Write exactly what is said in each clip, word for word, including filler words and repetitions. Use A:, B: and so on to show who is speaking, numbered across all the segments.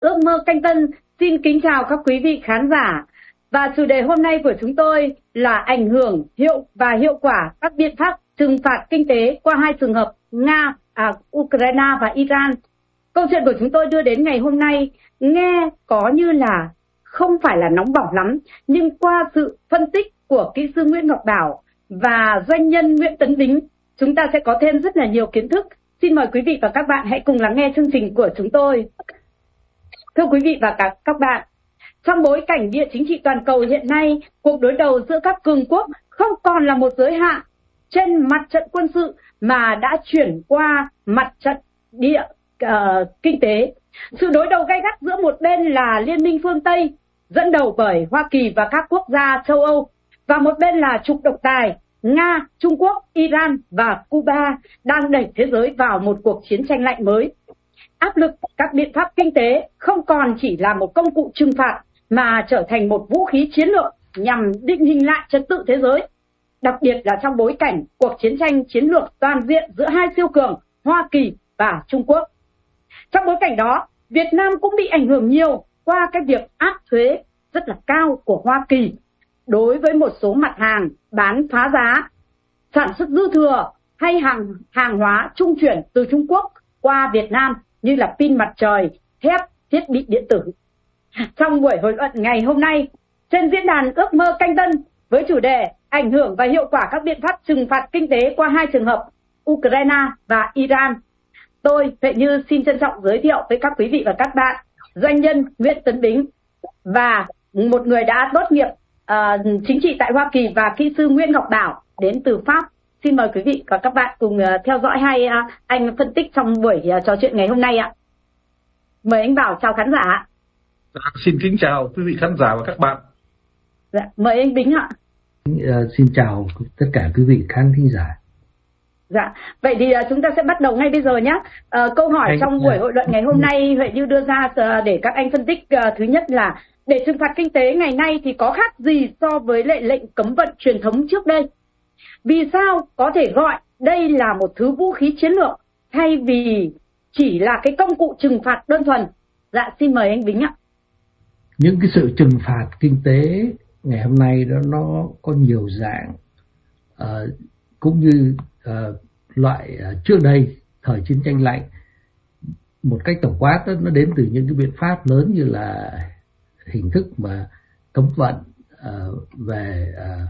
A: Ước mơ canh tân xin kính chào các quý vị khán giả. Và chủ đề hôm nay của chúng tôi là ảnh hưởng hiệu và hiệu quả các biện pháp trừng phạt kinh tế qua hai trường hợp Nga, à, Ukraine và Iran. Câu chuyện của chúng tôi đưa đến ngày hôm nay nghe có như là không phải là nóng bỏng lắm, nhưng qua sự phân tích của kỹ sư Nguyễn Ngọc Bảo và doanh nhân Nguyễn Tấn Bính, chúng ta sẽ có thêm rất là nhiều kiến thức. Xin mời quý vị và các bạn hãy cùng lắng nghe chương trình của chúng tôi. Thưa quý vị và các, các bạn, trong bối cảnh địa chính trị toàn cầu hiện nay, cuộc đối đầu giữa các cường quốc không còn là một giới hạn trên mặt trận quân sự mà đã chuyển qua mặt trận địa uh, kinh tế. Sự đối đầu gay gắt giữa một bên là Liên minh phương Tây dẫn đầu bởi Hoa Kỳ và các quốc gia châu Âu, và một bên là trục độc tài Nga, Trung Quốc, Iran và Cuba đang đẩy thế giới vào một cuộc chiến tranh lạnh mới. Áp lực các biện pháp kinh tế không còn chỉ là một công cụ trừng phạt mà trở thành một vũ khí chiến lược nhằm định hình lại trật tự thế giới, đặc biệt là trong bối cảnh cuộc chiến tranh chiến lược toàn diện giữa hai siêu cường Hoa Kỳ và Trung Quốc. Trong bối cảnh đó, Việt Nam cũng bị ảnh hưởng nhiều qua cái việc áp thuế rất là cao của Hoa Kỳ đối với một số mặt hàng bán phá giá, sản xuất dư thừa hay hàng hàng hóa trung chuyển từ Trung Quốc qua Việt Nam như là pin mặt trời, thép, thiết bị điện tử. Trong buổi hội luận ngày hôm nay, trên diễn đàn Ước mơ canh tân với chủ đề ảnh hưởng và hiệu quả các biện pháp trừng phạt kinh tế qua hai trường hợp Ukraine và Iran, tôi Huệ Như xin trân trọng giới thiệu với các quý vị và các bạn doanh nhân Nguyễn Tấn Bính và một người đã tốt nghiệp uh, chính trị tại Hoa Kỳ và kỹ sư Nguyễn Ngọc Bảo đến từ Pháp. Xin mời quý vị và các bạn cùng uh, theo dõi hai uh, anh phân tích trong buổi uh, trò chuyện ngày hôm nay ạ. Mời anh Bảo chào khán giả.
B: Dạ, xin kính chào quý vị khán giả và các bạn.
A: Dạ, mời anh Bính ạ.
C: Uh, xin chào tất cả quý vị khán thính giả.
A: Dạ, vậy thì uh, chúng ta sẽ bắt đầu ngay bây giờ nhé. Uh, câu hỏi anh, trong buổi hội luận ngày hôm nay Huệ Như đưa ra uh, để các anh phân tích uh, thứ nhất là để trừng phạt kinh tế ngày nay thì có khác gì so với lệ lệnh cấm vận truyền thống trước đây? Vì sao có thể gọi đây là một thứ vũ khí chiến lược thay vì chỉ là cái công cụ trừng phạt đơn thuần? Dạ, xin mời anh Bính ạ.
C: Những cái sự trừng phạt kinh tế ngày hôm nay đó nó có nhiều dạng, uh, cũng như uh, loại uh, trước đây thời chiến tranh lạnh. Một cách tổng quát đó, nó đến từ những cái biện pháp lớn như là hình thức mà cấm vận uh, về uh,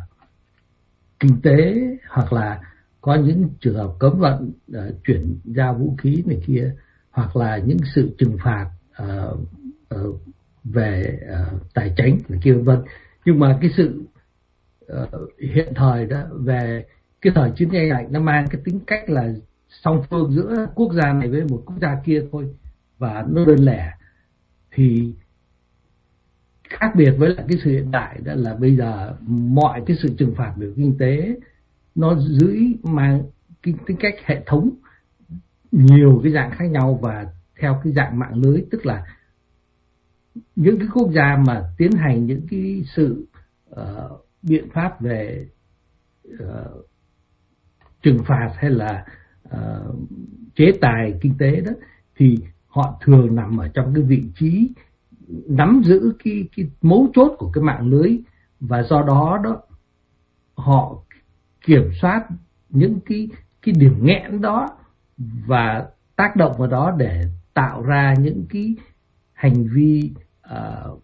C: kinh tế, hoặc là có những trường hợp cấm vận uh, chuyển giao vũ khí này kia, hoặc là những sự trừng phạt uh, uh, về uh, tài chính này kia vân. Nhưng mà cái sự uh, hiện thời đó về cái thời chiến tranh lạnh nó mang cái tính cách là song phương giữa quốc gia này với một quốc gia kia thôi, và nó đơn lẻ. Thì khác biệt với lại cái sự hiện đại đó là bây giờ mọi cái sự trừng phạt về kinh tế nó giữ mang cái tính cách hệ thống, nhiều cái dạng khác nhau và theo cái dạng mạng lưới, tức là những cái quốc gia mà tiến hành những cái sự uh, biện pháp về uh, trừng phạt hay là uh, chế tài kinh tế đó thì họ thường nằm ở trong cái vị trí nắm giữ cái cái mấu chốt của cái mạng lưới, và do đó đó họ kiểm soát những cái cái điểm nghẽn đó và tác động vào đó để tạo ra những cái hành vi uh,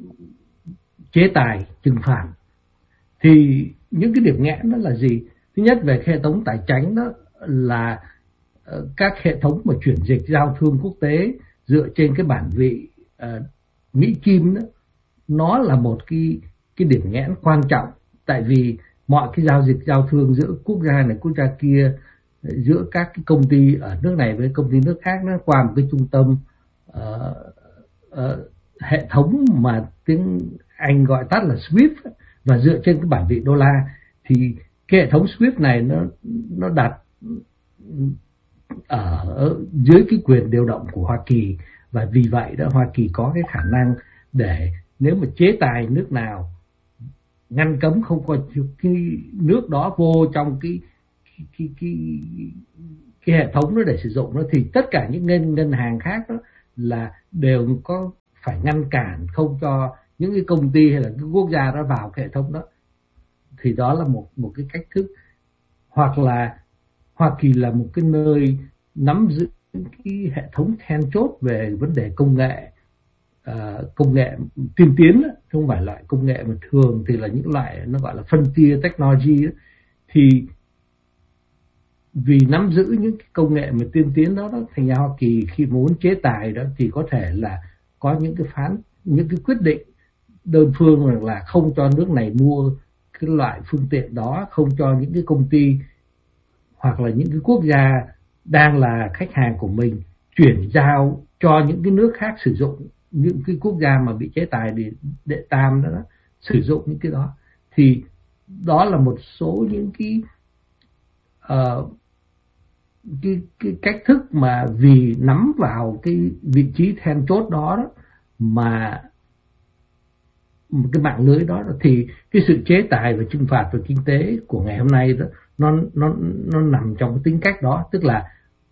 C: chế tài trừng phạt. Thì những cái điểm nghẽn đó là gì? Thứ nhất, về hệ thống tài chính đó là uh, các hệ thống mà chuyển dịch giao thương quốc tế dựa trên cái bản vị uh, Mỹ Kim đó, nó là một cái cái điểm nghẽn quan trọng, tại vì mọi cái giao dịch giao thương giữa quốc gia này quốc gia kia, giữa các cái công ty ở nước này với công ty nước khác, nó qua một cái trung tâm uh, uh, hệ thống mà tiếng Anh gọi tắt là SWIFT, và dựa trên cái bản vị đô la. Thì cái hệ thống SWIFT này nó nó đặt ở dưới cái quyền điều động của Hoa Kỳ, và vì vậy đó Hoa Kỳ có cái khả năng để nếu mà chế tài nước nào, ngăn cấm không có cái nước đó vô trong cái cái cái cái, cái hệ thống đó để sử dụng nó, thì tất cả những ngân ngân hàng khác đó là đều có phải ngăn cản không cho những cái công ty hay là cái quốc gia đó vào cái hệ thống đó, thì đó là một một cái cách thức. Hoặc là Hoa Kỳ là một cái nơi nắm giữ cái hệ thống then chốt về vấn đề công nghệ, uh, công nghệ tiên tiến đó, không phải loại công nghệ mà thường thì là những loại nó gọi là frontier technology đó. Thì vì nắm giữ những cái công nghệ mà tiên tiến đó, đó thành ra Hoa Kỳ khi muốn chế tài đó thì có thể là có những cái phán những cái quyết định đơn phương rằng là không cho nước này mua cái loại phương tiện đó, không cho những cái công ty hoặc là những cái quốc gia đang là khách hàng của mình chuyển giao cho những cái nước khác sử dụng, những cái quốc gia mà bị chế tài để đệ tam đó, đó sử dụng những cái đó. Thì đó là một số những cái uh, cái, cái cách thức mà vì nắm vào cái vị trí then chốt đó, đó mà một cái mạng lưới đó, đó thì cái sự chế tài và trừng phạt về kinh tế của ngày hôm nay đó nó nó nó nằm trong cái tính cách đó, tức là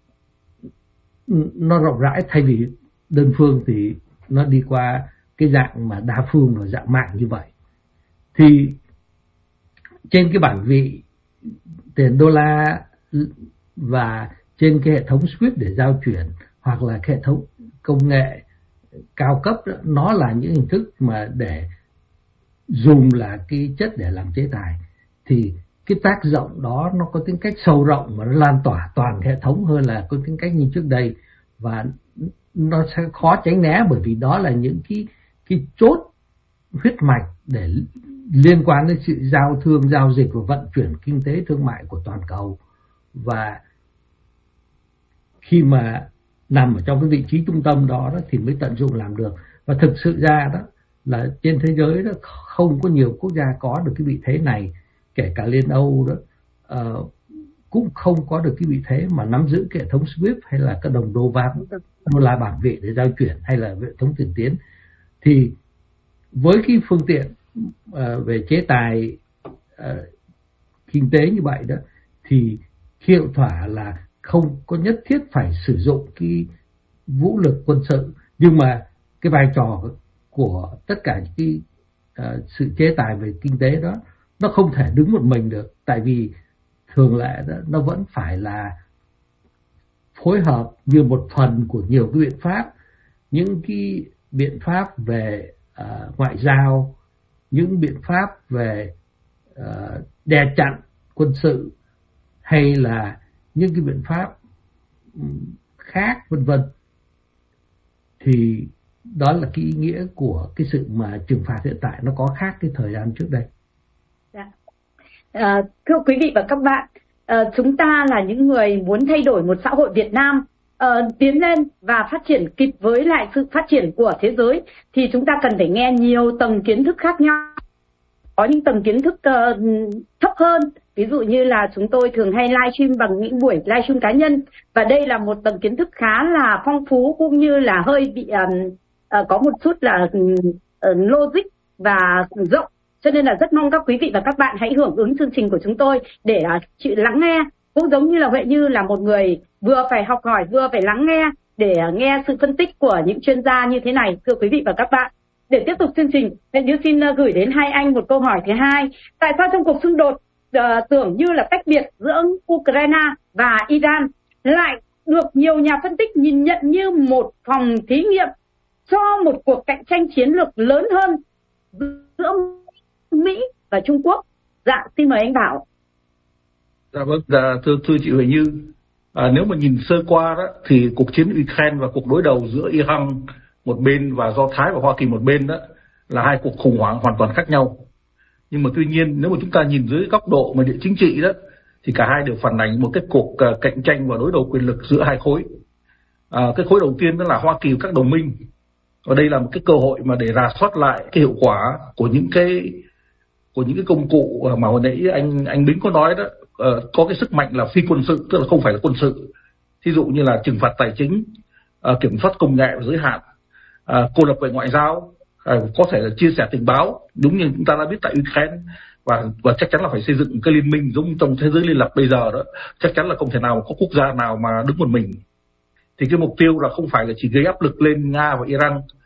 C: nó rộng rãi thay vì đơn phương, thì nó đi qua cái dạng mà đa phương và dạng mạng như vậy. Thì trên cái bản vị tiền đô la và trên cái hệ thống SWIFT để giao chuyển hoặc là cái hệ thống công nghệ cao cấp đó, nó là những hình thức mà để dùng là cái chất để làm chế tài. Thì cái tác động đó nó có tính cách sâu rộng mà nó lan tỏa toàn hệ thống hơn là có tính cách như trước đây, và nó sẽ khó tránh né bởi vì đó là những cái cái chốt huyết mạch để liên quan đến sự giao thương, giao dịch và vận chuyển kinh tế thương mại của toàn cầu. Và khi mà nằm ở trong cái vị trí trung tâm đó, đó thì mới tận dụng làm được. Và thực sự ra đó là trên thế giới đó không có nhiều quốc gia có được cái vị thế này, kể cả Liên Âu đó uh, cũng không có được cái vị thế mà nắm giữ cái hệ thống SWIFT hay là các đồng đô la đô la bản vị để giao chuyển hay là hệ thống tiền tiến. Thì với cái phương tiện uh, về chế tài uh, kinh tế như vậy đó thì hiệu quả là không có nhất thiết phải sử dụng cái vũ lực quân sự, nhưng mà cái vai trò của tất cả những cái uh, sự chế tài về kinh tế đó nó không thể đứng một mình được, tại vì thường lệ đó nó vẫn phải là phối hợp như một phần của nhiều cái biện pháp, những cái biện pháp về uh, ngoại giao, những biện pháp về uh, đè chặn quân sự hay là những cái biện pháp khác vân vân. Thì đó là cái ý nghĩa của cái sự mà trừng phạt hiện tại, nó có khác cái thời gian trước đây.
A: Dạ. À, thưa quý vị và các bạn, à, chúng ta là những người muốn thay đổi một xã hội Việt Nam à, tiến lên và phát triển kịp với lại sự phát triển của thế giới, thì chúng ta cần phải nghe nhiều tầng kiến thức khác nhau. Có những tầng kiến thức uh, thấp hơn, ví dụ như là chúng tôi thường hay livestream bằng những buổi livestream cá nhân, và đây là một tầng kiến thức khá là phong phú cũng như là hơi bị um, uh, có một chút là uh, logic và rộng, cho nên là rất mong các quý vị và các bạn hãy hưởng ứng chương trình của chúng tôi để uh, chịu lắng nghe, cũng giống như là Huệ Như là một người vừa phải học hỏi vừa phải lắng nghe để uh, nghe sự phân tích của những chuyên gia như thế này. Thưa quý vị và các bạn, để tiếp tục chương trình, Huệ Như xin uh, gửi đến hai anh một câu hỏi thứ hai. Tại sao trong cuộc xung đột uh, tưởng như là tách biệt giữa Ukraine và Iran lại được nhiều nhà phân tích nhìn nhận như một phòng thí nghiệm cho một cuộc cạnh tranh chiến lược lớn hơn giữa Mỹ và Trung Quốc? Dạ, xin mời anh Bảo.
B: Dạ vâng, dạ, thưa, thưa chị Huệ Như, à, nếu mà nhìn sơ qua đó thì cuộc chiến Ukraine và cuộc đối đầu giữa Iran một bên và Do Thái và Hoa Kỳ một bên đó là hai cuộc khủng hoảng hoàn toàn khác nhau. Nhưng mà tuy nhiên nếu mà chúng ta nhìn dưới góc độ mà địa chính trị đó thì cả hai đều phản ánh một cái cuộc uh, cạnh tranh và đối đầu quyền lực giữa hai khối. À, cái khối đầu tiên đó là Hoa Kỳ và các đồng minh. Và đây là một cái cơ hội mà để rà soát lại cái hiệu quả của những cái của những cái công cụ mà hồi nãy anh anh Bính có nói đó, uh, có cái sức mạnh là phi quân sự, tức là không phải là quân sự. Thí dụ như là trừng phạt tài chính, uh, kiểm soát công nghệ và giới hạn, uh, cô lập về ngoại giao, uh, có thể là chia sẻ tình báo, đúng như chúng ta đã biết tại Ukraine, và và chắc chắn là phải xây dựng cái liên minh giống trong thế giới liên lập bây giờ đó, chắc chắn là không thể nào có quốc gia nào mà đứng một mình. Thì cái mục tiêu là không phải là chỉ gây áp lực lên Nga và Iran,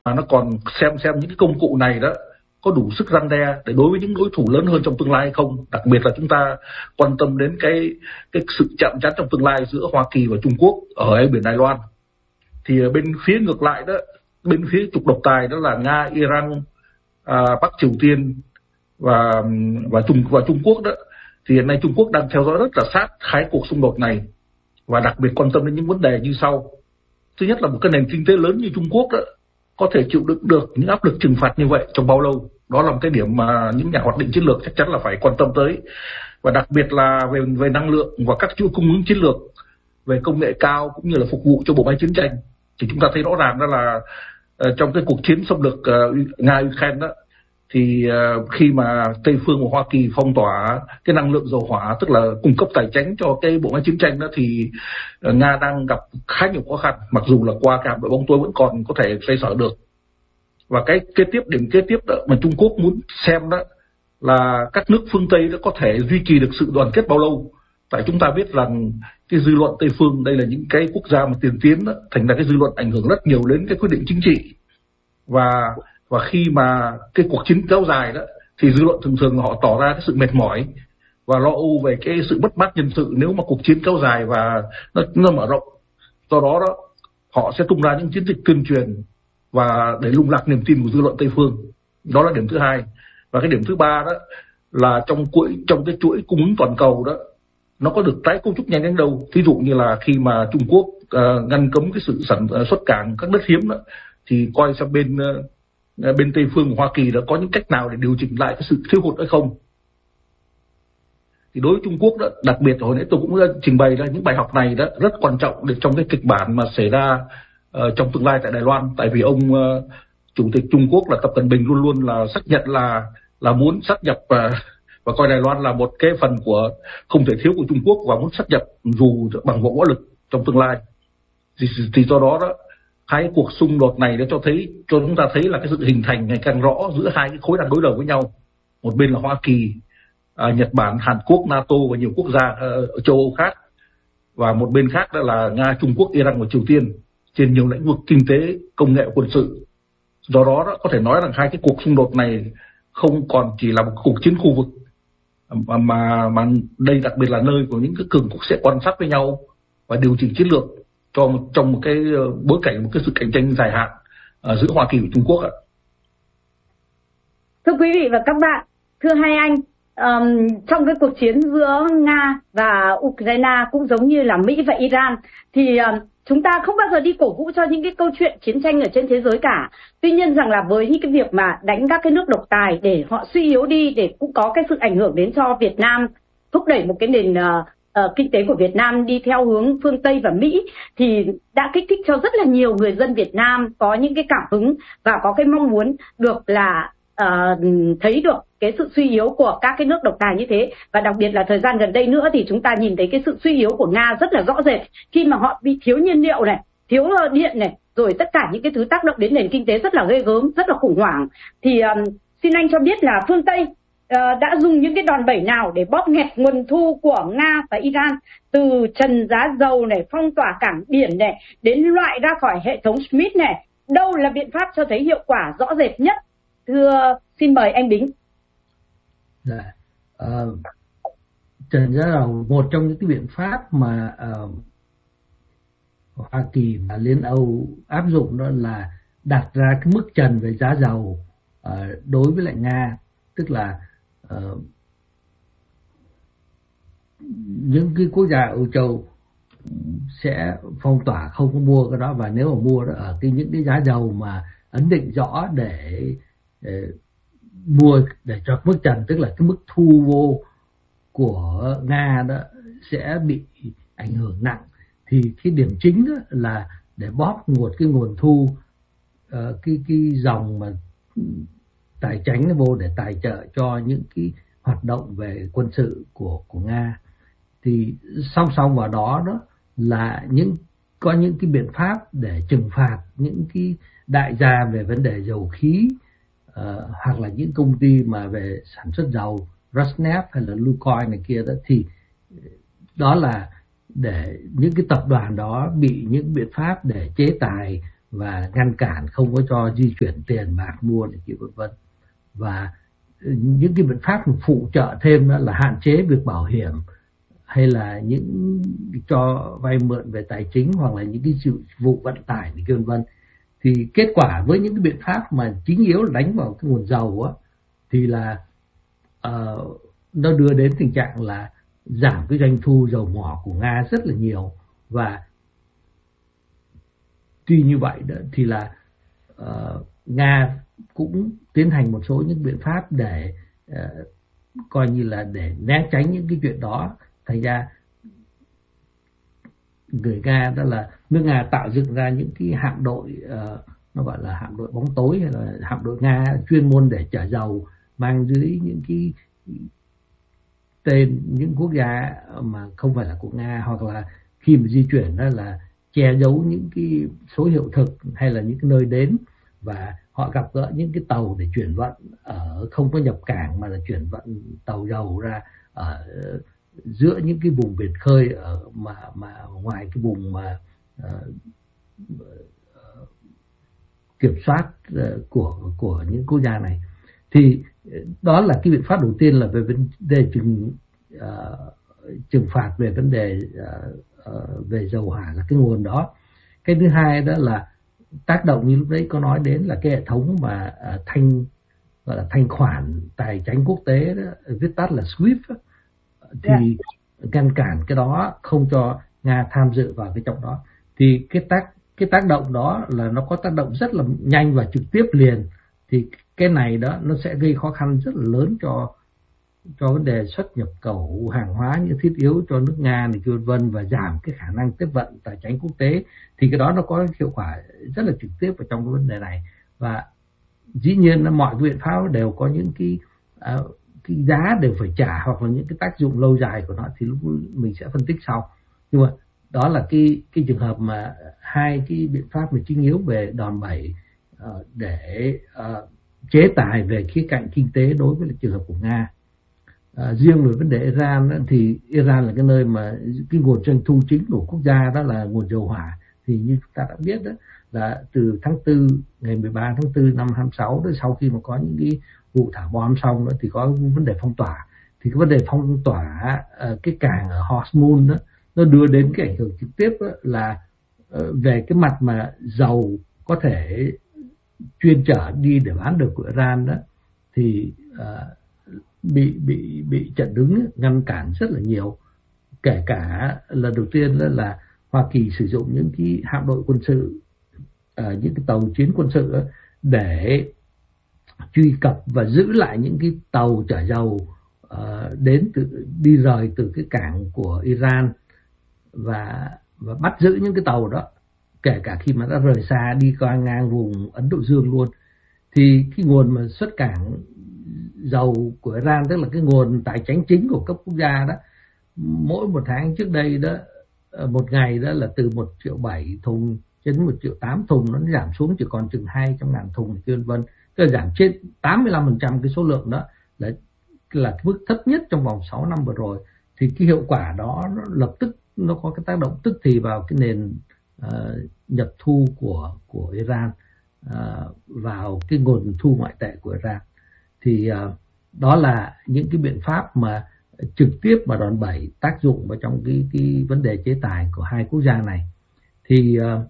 B: mà nó còn xem xem những cái công cụ này đó có đủ sức răn đe để đối với những đối thủ lớn hơn trong tương lai hay không. Đặc biệt là chúng ta quan tâm đến cái cái sự chạm trán trong tương lai giữa Hoa Kỳ và Trung Quốc ở eo biển Đài Loan. Thì bên phía ngược lại đó, bên phía trục độc tài đó là Nga, Iran, à, Bắc Triều Tiên và và Trung và Trung Quốc đó, thì hiện nay Trung Quốc đang theo dõi rất là sát hai cuộc xung đột này và đặc biệt quan tâm đến những vấn đề như sau. Thứ nhất là một cái nền kinh tế lớn như Trung Quốc đó có thể chịu đựng được những áp lực trừng phạt như vậy trong bao lâu. Đó là một cái điểm mà những nhà hoạch định chiến lược chắc chắn là phải quan tâm tới. Và đặc biệt là về về năng lượng và các chuỗi cung ứng chiến lược, về công nghệ cao cũng như là phục vụ cho bộ máy chiến tranh. Thì chúng ta thấy rõ ràng đó là uh, trong cái cuộc chiến xâm lược uh, Nga-Ukraine đó, thì uh, khi mà Tây phương và Hoa Kỳ phong tỏa cái năng lượng dầu hỏa, tức là cung cấp tài chính cho cái bộ máy chiến tranh đó, thì uh, Nga đang gặp khá nhiều khó khăn, mặc dù là qua cái hạm đội bóng tối vẫn còn có thể xoay sở được. Và cái kế tiếp, điểm kế tiếp đó mà Trung Quốc muốn xem đó là các nước phương Tây đã có thể duy trì được sự đoàn kết bao lâu. Tại chúng ta biết rằng cái dư luận Tây phương đây là những cái quốc gia mà tiền tiến đó, thành ra cái dư luận ảnh hưởng rất nhiều đến cái quyết định chính trị. Và và khi mà cái cuộc chiến kéo dài đó thì dư luận thường thường họ tỏ ra cái sự mệt mỏi và lo âu về cái sự mất mát nhân sự nếu mà cuộc chiến kéo dài và nó, nó mở rộng. Do đó đó họ sẽ tung ra những chiến dịch tuyên truyền và để lung lạc niềm tin của dư luận Tây phương. Đó là điểm thứ hai. Và cái điểm thứ ba đó là trong chuỗi trong cái chuỗi cung ứng toàn cầu đó, nó có được tái cấu trúc nhanh đến đâu. Ví dụ như là khi mà Trung Quốc uh, ngăn cấm cái sự sản uh, xuất cảng các đất hiếm đó, thì coi sang bên uh, bên Tây phương của Hoa Kỳ đã có những cách nào để điều chỉnh lại cái sự thiếu hụt hay không. Thì đối với Trung Quốc đó, đặc biệt hồi nãy tôi cũng trình bày ra những bài học này đó rất quan trọng để trong cái kịch bản mà xảy ra uh, trong tương lai tại Đài Loan. Tại vì ông uh, Chủ tịch Trung Quốc là Tập Cận Bình luôn luôn là xác nhận là là muốn sát nhập uh, và coi Đài Loan là một cái phần của không thể thiếu của Trung Quốc và muốn sát nhập dù bằng võ lực trong tương lai. Thì, thì do đó đó hai cuộc xung đột này để cho thấy cho chúng ta thấy là cái sự hình thành ngày càng rõ giữa hai cái khối đang đối đầu với nhau. Một bên là Hoa Kỳ, à, Nhật Bản, Hàn Quốc, NATO và nhiều quốc gia ở châu Âu khác, và một bên khác đó là Nga, Trung Quốc, Iran và Triều Tiên trên nhiều lĩnh vực kinh tế, công nghệ, quân sự. Do đó, đó có thể nói rằng hai cái cuộc xung đột này không còn chỉ là một cuộc chiến khu vực mà mà, mà đây đặc biệt là nơi của những cái cường quốc sẽ quan sát với nhau và điều chỉnh chiến lược cho trong một cái bối cảnh, một cái sự cạnh tranh dài hạn uh, giữa Hoa Kỳ và Trung Quốc ạ.
A: Thưa quý vị và các bạn, thưa hai anh, um, trong cái cuộc chiến giữa Nga và Ukraine cũng giống như là Mỹ và Iran thì um, chúng ta không bao giờ đi cổ vũ cho những cái câu chuyện chiến tranh ở trên thế giới cả. Tuy nhiên rằng là với những cái việc mà đánh các cái nước độc tài để họ suy yếu đi, để cũng có cái sự ảnh hưởng đến cho Việt Nam, thúc đẩy một cái nền uh, uh, kinh tế của Việt Nam đi theo hướng phương Tây và Mỹ, thì đã kích thích cho rất là nhiều người dân Việt Nam có những cái cảm hứng và có cái mong muốn được là Uh, thấy được cái sự suy yếu của các cái nước độc tài như thế. Và đặc biệt là thời gian gần đây nữa thì chúng ta nhìn thấy cái sự suy yếu của Nga rất là rõ rệt khi mà họ bị thiếu nhiên liệu này, thiếu điện này, rồi tất cả những cái thứ tác động đến nền kinh tế rất là ghê gớm, rất là khủng hoảng. Thì um, xin anh cho biết là phương Tây uh, đã dùng những cái đòn bẩy nào để bóp nghẹt nguồn thu của Nga và Iran, từ trần giá dầu này, phong tỏa cảng biển này, đến loại ra khỏi hệ thống Smith này. Đâu là biện pháp cho thấy hiệu quả rõ rệt nhất? Thưa, xin mời anh Bính.
C: Dạ, uh, trần giá dầu, một trong những cái biện pháp mà uh, Hoa Kỳ và Liên Âu áp dụng đó là đặt ra cái mức trần về giá dầu uh, đối với lại Nga, tức là uh, những cái quốc gia Âu Châu sẽ phong tỏa không có mua cái đó, và nếu mà mua đó ở cái những cái giá dầu mà ấn định rõ để Để mua để cho mức trần, tức là cái mức thu vô của Nga đó sẽ bị ảnh hưởng nặng. Thì cái điểm chính đó là để bóp một cái nguồn thu, uh, cái cái dòng mà tài chính nó vô để tài trợ cho những cái hoạt động về quân sự của của Nga. Thì song song vào đó đó là những có những cái biện pháp để trừng phạt những cái đại gia về vấn đề dầu khí, Uh, hoặc là những công ty mà về sản xuất dầu, Rosneft hay là Lukoil này kia đó, thì đó là để những cái tập đoàn đó bị những biện pháp để chế tài và ngăn cản không có cho di chuyển tiền bạc mua này kia vân vân. Và những cái biện pháp phụ trợ thêm đó là hạn chế việc bảo hiểm hay là những cho vay mượn về tài chính hoặc là những cái dịch vụ vận tải này kia vân vân. Thì kết quả với những cái biện pháp mà chính yếu là đánh vào cái nguồn dầu á thì là uh, nó đưa đến tình trạng là giảm cái doanh thu dầu mỏ của Nga rất là nhiều. Và tuy như vậy đó thì là uh, Nga cũng tiến hành một số những biện pháp để uh, coi như là để né tránh những cái chuyện đó. Thành ra người Nga đó là nước Nga tạo dựng ra những cái hạm đội uh, nó gọi là hạm đội bóng tối hay là hạm đội Nga chuyên môn để chở dầu, mang dưới những cái tên những quốc gia mà không phải là của Nga, hoặc là khi mà di chuyển đó là che giấu những cái số hiệu thực hay là những cái nơi đến, và họ gặp gỡ những cái tàu để chuyển vận ở không có nhập cảng mà là chuyển vận tàu dầu ra ở giữa những cái vùng biển khơi ở mà mà ngoài cái vùng mà uh, kiểm soát uh, của của những quốc gia này. Thì đó là cái biện pháp đầu tiên là về vấn đề trừng uh, trừng phạt về vấn đề uh, uh, về dầu hỏa là cái nguồn đó. Cái thứ hai đó là tác động như lúc đấy có nói đến là cái hệ thống mà uh, thanh gọi là thanh khoản tài chính quốc tế đó, viết tắt là SWIFT đó, thì yeah. ngăn cản cái đó không cho Nga tham dự vào cái trong đó. Thì cái tác cái tác động đó là nó có tác động rất là nhanh và trực tiếp liền. Thì cái này đó nó sẽ gây khó khăn rất là lớn cho cho vấn đề xuất nhập khẩu hàng hóa như thiết yếu cho nước Nga này vân vân, và giảm cái khả năng tiếp vận tài chính quốc tế. Thì cái đó nó có hiệu quả rất là trực tiếp vào trong cái vấn đề này. Và dĩ nhiên là mọi biện pháp đều có những cái uh, cái giá đều phải trả hoặc là những cái tác dụng lâu dài của nó, thì lúc mình sẽ phân tích sau. Nhưng mà đó là cái cái trường hợp mà hai cái biện pháp mà chính yếu về đòn bẩy uh, để uh, chế tài về khía cạnh kinh tế đối với trường hợp của Nga. Uh, riêng về vấn đề Iran đó, thì Iran là cái nơi mà cái nguồn doanh thu chính của quốc gia đó là nguồn dầu hỏa. Thì như chúng ta đã biết đó là từ tháng tư, ngày mười ba tháng tư năm hai mươi sáu đó, sau khi mà có những cái vụ thả bom xong đó thì có vấn đề phong tỏa. Thì cái vấn đề phong tỏa uh, cái cảng ở Hormuz đó nó đưa đến cái ảnh hưởng trực tiếp đó là uh, về cái mặt mà dầu có thể chuyên chở đi để bán được của Iran đó thì uh, bị bị bị chặn đứng, ngăn cản rất là nhiều. Kể cả lần đầu tiên đó là Hoa Kỳ sử dụng những cái hạm đội quân sự, uh, những cái tàu chiến quân sự đó, để truy cập và giữ lại những cái tàu chở dầu uh, đến từ đi rời từ cái cảng của Iran, và và bắt giữ những cái tàu đó, kể cả khi mà đã rời xa đi qua ngang vùng Ấn Độ Dương luôn. Thì cái nguồn mà xuất cảng dầu của Iran, tức là cái nguồn tài chính chính của các quốc gia đó, mỗi một tháng trước đây đó, một ngày đó là từ một triệu bảy thùng đến một triệu tám thùng, nó giảm xuống chỉ còn chừng hai trăm ngàn thùng vân vân. Tức là giảm trên tám mươi lăm phần trăm cái số lượng đó, là là cái mức thấp nhất trong vòng sáu năm vừa rồi. Thì cái hiệu quả đó nó lập tức nó có cái tác động tức thì vào cái nền uh, nhập thu của của Iran, uh, vào cái nguồn thu ngoại tệ của Iran. Thì uh, đó là những cái biện pháp mà trực tiếp mà đòn bẩy tác dụng vào trong cái cái vấn đề chế tài của hai quốc gia này. Thì uh,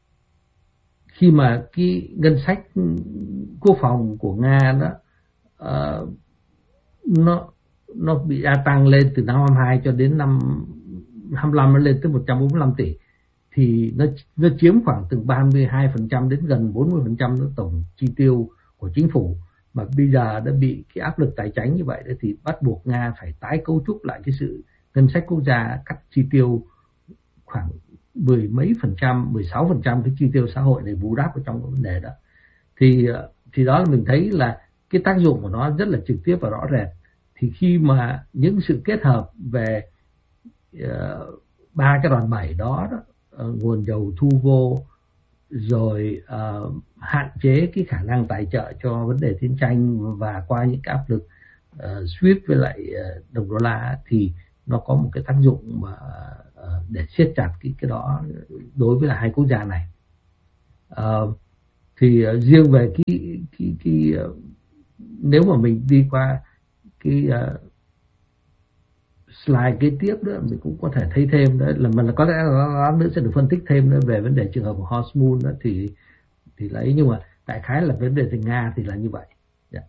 C: khi mà cái ngân sách quốc phòng của Nga đó uh, nó nó bị gia tăng lên từ năm hai mươi hai cho đến năm hai mươi lăm, nó lên tới một trăm bốn mươi lăm tỷ, thì nó nó chiếm khoảng từ ba mươi hai phần trăm đến gần bốn mươi phần trăm tổng chi tiêu của chính phủ. Mà bây giờ đã bị cái áp lực tài chính như vậy đó, thì bắt buộc Nga phải tái cấu trúc lại cái sự ngân sách quốc gia, cắt chi tiêu khoảng mười mấy phần trăm, mười sáu phần trăm cái chi tiêu xã hội để bù đắp ở trong cái vấn đề đó. Thì thì đó là mình thấy là cái tác dụng của nó rất là trực tiếp và rõ rệt. Thì khi mà những sự kết hợp về uh, ba cái đòn bẩy đó, đó uh, nguồn dầu thu vô, rồi uh, hạn chế cái khả năng tài trợ cho vấn đề chiến tranh, và qua những cái áp lực uh, SWIFT với lại uh, đồng đô la, thì nó có một cái tác dụng mà uh, để siết chặt cái cái đó đối với là hai quốc gia này. Uh, thì uh, riêng về cái cái cái uh, nếu mà mình đi qua cái uh, slide kế tiếp nữa, mình cũng có thể thấy thêm đấy là mình có lẽ lát nữa sẽ được phân tích thêm nữa về vấn đề trường hợp của Horstmoon đó, thì thì lấy nhưng mà đại khái là vấn đề từ Nga thì là như vậy. Yeah.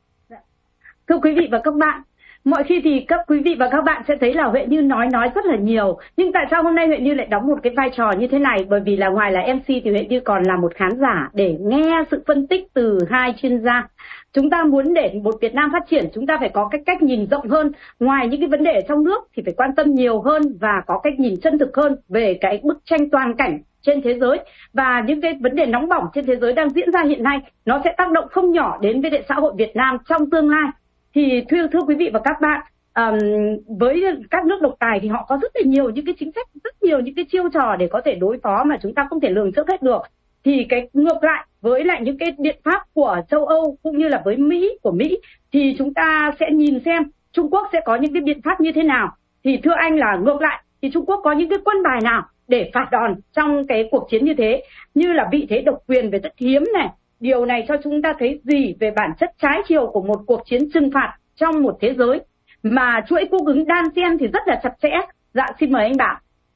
A: Thưa quý vị và các bạn, mọi khi thì các quý vị và các bạn sẽ thấy là Huệ Như nói nói rất là nhiều, nhưng tại sao hôm nay Huệ Như lại đóng một cái vai trò như thế này? Bởi vì là ngoài là em xê thì Huệ Như còn là một khán giả để nghe sự phân tích từ hai chuyên gia. Chúng ta muốn để một Việt Nam phát triển, chúng ta phải có cái cách nhìn rộng hơn. Ngoài những cái vấn đề ở trong nước thì phải quan tâm nhiều hơn và có cách nhìn chân thực hơn về cái bức tranh toàn cảnh trên thế giới. Và những cái vấn đề nóng bỏng trên thế giới đang diễn ra hiện nay, nó sẽ tác động không nhỏ đến với xã hội Việt Nam trong tương lai. Thì thưa, thưa quý vị và các bạn, um, với các nước độc tài thì họ có rất là nhiều những cái chính sách, rất nhiều những cái chiêu trò để có thể đối phó mà chúng ta không thể lường trước hết được. Thì cái ngược lại với lại những cái biện pháp của châu Âu cũng như là với Mỹ, của Mỹ, thì chúng ta sẽ nhìn xem Trung Quốc sẽ có những cái biện pháp như thế nào. Thì thưa anh là ngược lại, thì Trung Quốc có những cái quân bài nào để phạt đòn trong cái cuộc chiến như thế, như là vị thế độc quyền về đất hiếm này. Điều này cho chúng ta thấy gì về bản chất trái chiều của một cuộc chiến trừng phạt trong một thế giới mà chuỗi cung ứng đan xen thì rất là chặt chẽ. Dạ, xin mời anh Bảo.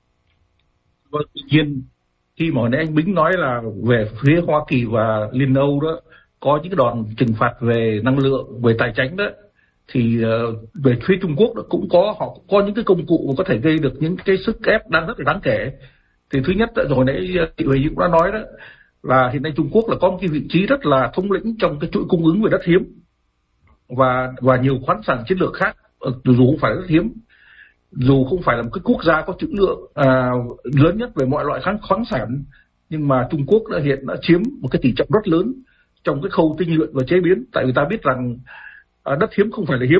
B: Vâng, tự nhiên khi mà nãy anh Bính nói là về phía Hoa Kỳ và Liên Âu đó có những cái đòn trừng phạt về năng lượng, về tài chính đó, thì uh, về phía Trung Quốc đó cũng có, họ cũng có những cái công cụ mà có thể gây được những cái sức ép đang rất là đáng kể. Thì thứ nhất rồi nãy chị Huệ cũng đã nói đó là hiện nay Trung Quốc là có một cái vị trí rất là thống lĩnh trong cái chuỗi cung ứng về đất hiếm và và nhiều khoáng sản chiến lược khác, dù không phải đất hiếm, dù không phải là một cái quốc gia có trữ lượng à, lớn nhất về mọi loại khoáng khoáng sản, nhưng mà Trung Quốc đã hiện đã chiếm một cái tỷ trọng rất lớn trong cái khâu tinh luyện và chế biến. Tại vì ta biết rằng à, đất hiếm không phải là hiếm,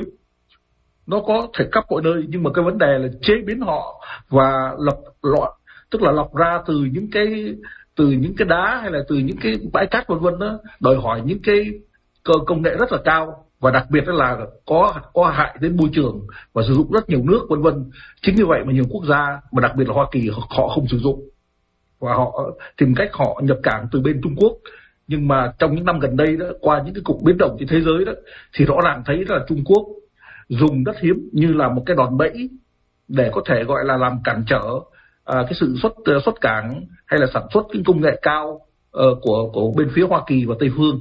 B: nó có thể khắp mọi nơi, nhưng mà cái vấn đề là chế biến họ và lập loại, tức là lọc ra từ những cái từ những cái đá hay là từ những cái bãi cát vân vân đó, đòi hỏi những cái cơ công nghệ rất là cao, và đặc biệt là có có hại đến môi trường và sử dụng rất nhiều nước vân vân. Chính như vậy mà nhiều quốc gia, mà đặc biệt là Hoa Kỳ, họ không sử dụng và họ tìm cách họ nhập cảng từ bên Trung Quốc. Nhưng mà trong những năm gần đây đó, qua những cái cuộc biến động trên thế giới đó, thì rõ ràng thấy là Trung Quốc dùng đất hiếm như là một cái đòn bẩy để có thể gọi là làm cản trở à, cái sự xuất xuất cảng hay là sản xuất cái công nghệ cao uh, của của bên phía Hoa Kỳ và Tây phương.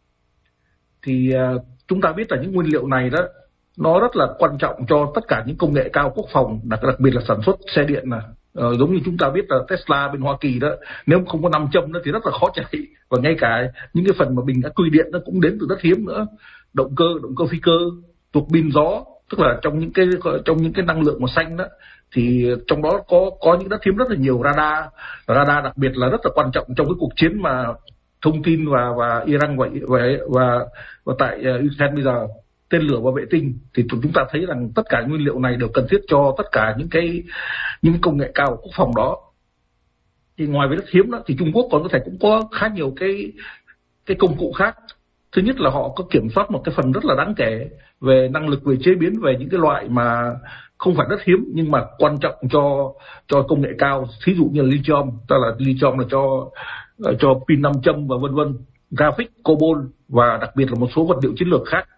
B: Thì uh, chúng ta biết là những nguyên liệu này đó nó rất là quan trọng cho tất cả những công nghệ cao quốc phòng, đặc đặc biệt là sản xuất xe điện này. Ờ, giống như chúng ta biết là Tesla bên Hoa Kỳ đó, nếu không có nam châm đó thì rất là khó chạy, và ngay cả những cái phần mà bình ắc quy điện nó cũng đến từ đất hiếm nữa, động cơ động cơ phi cơ, tuộc pin gió, tức là trong những cái trong những cái năng lượng mà xanh đó, thì trong đó có có những đất hiếm rất là nhiều. Radar radar đặc biệt là rất là quan trọng trong cái cuộc chiến mà thông tin và và Iran và và và, và tại uh, Ukraine bây giờ, tên lửa và vệ tinh, thì chúng ta thấy rằng tất cả nguyên liệu này đều cần thiết cho tất cả những cái những công nghệ cao quốc phòng đó. Thì ngoài với đất hiếm đó, thì Trung Quốc còn có thể cũng có khá nhiều cái cái công cụ khác. Thứ nhất là họ có kiểm soát một cái phần rất là đáng kể về năng lực, về chế biến, về những cái loại mà không phải đất hiếm nhưng mà quan trọng cho cho công nghệ cao, thí dụ như là lithium, tức là lithium là cho cho pin nam châm và vân vân, graphic, cobalt và đặc biệt là một số vật liệu chiến lược khác.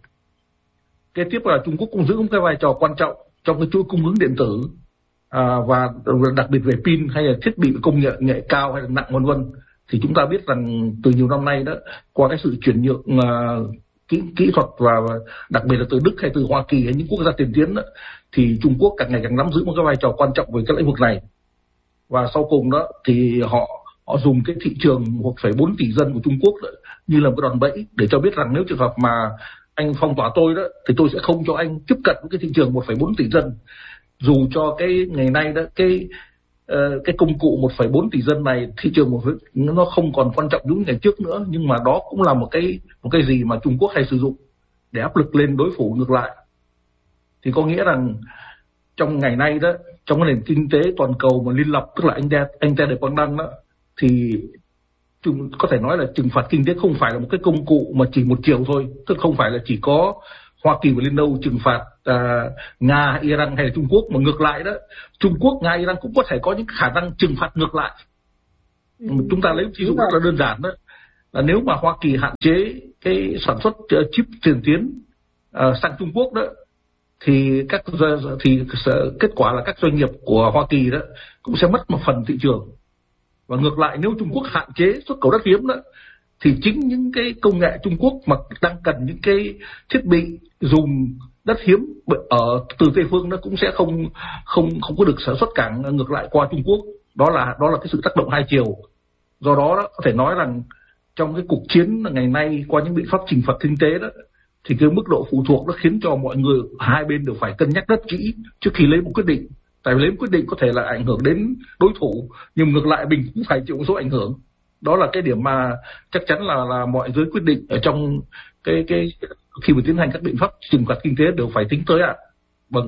B: Kế tiếp là Trung Quốc cũng giữ một cái vai trò quan trọng trong cái chuỗi cung ứng điện tử à, và đặc biệt về pin hay là thiết bị công nghệ nghệ cao hay là nặng vân vân. Thì chúng ta biết rằng từ nhiều năm nay đó, qua cái sự chuyển nhượng uh, kỹ, kỹ thuật và đặc biệt là từ Đức hay từ Hoa Kỳ hay những quốc gia tiên tiến đó, thì Trung Quốc càng ngày càng nắm giữ một cái vai trò quan trọng về cái lĩnh vực này. Và sau cùng đó thì họ họ dùng cái thị trường một phẩy bốn tỷ dân của Trung Quốc đó, như là một cái đòn bẩy để cho biết rằng nếu trường hợp mà anh phong tỏa tôi đó thì tôi sẽ không cho anh tiếp cận với cái thị trường một phẩy bốn tỷ dân. Dù cho cái ngày nay đó cái uh, cái công cụ một phẩy bốn tỷ dân này, thị trường một nó không còn quan trọng giống ngày trước nữa, nhưng mà đó cũng là một cái một cái gì mà Trung Quốc hay sử dụng để áp lực lên đối thủ ngược lại. Thì có nghĩa rằng trong ngày nay đó, trong cái nền kinh tế toàn cầu mà liên lập, tức là anh ta anh ta để quang đăng đó, thì có thể nói là trừng phạt kinh tế không phải là một cái công cụ mà chỉ một chiều thôi, tức không phải là chỉ có Hoa Kỳ và Liên Âu trừng phạt à, Nga, Iran hay là Trung Quốc, mà ngược lại đó, Trung Quốc, Nga, Iran cũng có thể có những khả năng trừng phạt ngược lại. Ừ. Chúng ta lấy ví dụ rất là đơn giản đó, là nếu mà Hoa Kỳ hạn chế cái sản xuất chip tiên tiến uh, sang Trung Quốc đó, thì các thì kết quả là các doanh nghiệp của Hoa Kỳ đó cũng sẽ mất một phần thị trường. Và ngược lại, nếu Trung Quốc hạn chế xuất khẩu đất hiếm đó, thì chính những cái công nghệ Trung Quốc mà đang cần những cái thiết bị dùng đất hiếm ở từ Tây phương nó cũng sẽ không không không có được sản xuất cảng ngược lại qua Trung Quốc. Đó là đó là cái sự tác động hai chiều. Do đó, đó có thể nói rằng trong cái cuộc chiến ngày nay qua những biện pháp trừng phạt kinh tế đó, thì cái mức độ phụ thuộc nó khiến cho mọi người hai bên đều phải cân nhắc rất kỹ trước khi lấy một quyết định. Tại vì lấy một quyết định có thể là ảnh hưởng đến đối thủ, nhưng ngược lại mình cũng phải chịu một số ảnh hưởng. Đó là cái điểm mà chắc chắn là là mọi giới quyết định ở trong cái cái khi mà tiến hành các biện pháp trừng phạt kinh tế đều phải tính tới ạ. À. Vâng.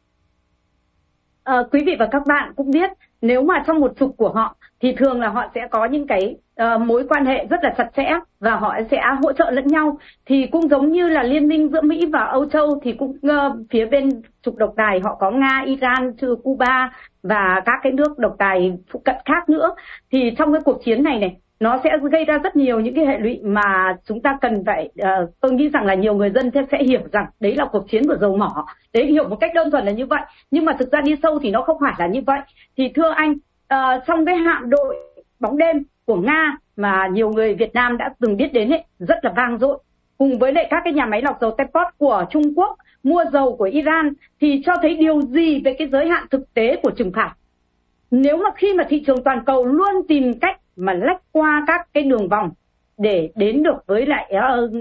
A: À, quý vị và các bạn cũng biết, nếu mà trong một trục của họ thì thường là họ sẽ có những cái uh, mối quan hệ rất là chặt chẽ và họ sẽ hỗ trợ lẫn nhau. Thì cũng giống như là liên minh giữa Mỹ và Âu Châu thì cũng uh, phía bên trục độc tài họ có Nga, Iran, Cuba và các cái nước độc tài phụ cận khác nữa. Thì trong cái cuộc chiến này này, nó sẽ gây ra rất nhiều những cái hệ lụy mà chúng ta cần phải, uh, tôi nghĩ rằng là nhiều người dân sẽ hiểu rằng đấy là cuộc chiến của dầu mỏ. Đấy, hiểu một cách đơn thuần là như vậy. Nhưng mà thực ra đi sâu thì nó không phải là như vậy. Thì thưa anh, uh, trong cái hạm đội bóng đêm của Nga mà nhiều người Việt Nam đã từng biết đến ấy, rất là vang dội, cùng với lại các cái nhà máy lọc dầu Teapot của Trung Quốc mua dầu của Iran, thì cho thấy điều gì về cái giới hạn thực tế của trừng phạt? Nếu mà khi mà thị trường toàn cầu luôn tìm cách mà lách qua các cái đường vòng để đến được với lại uh,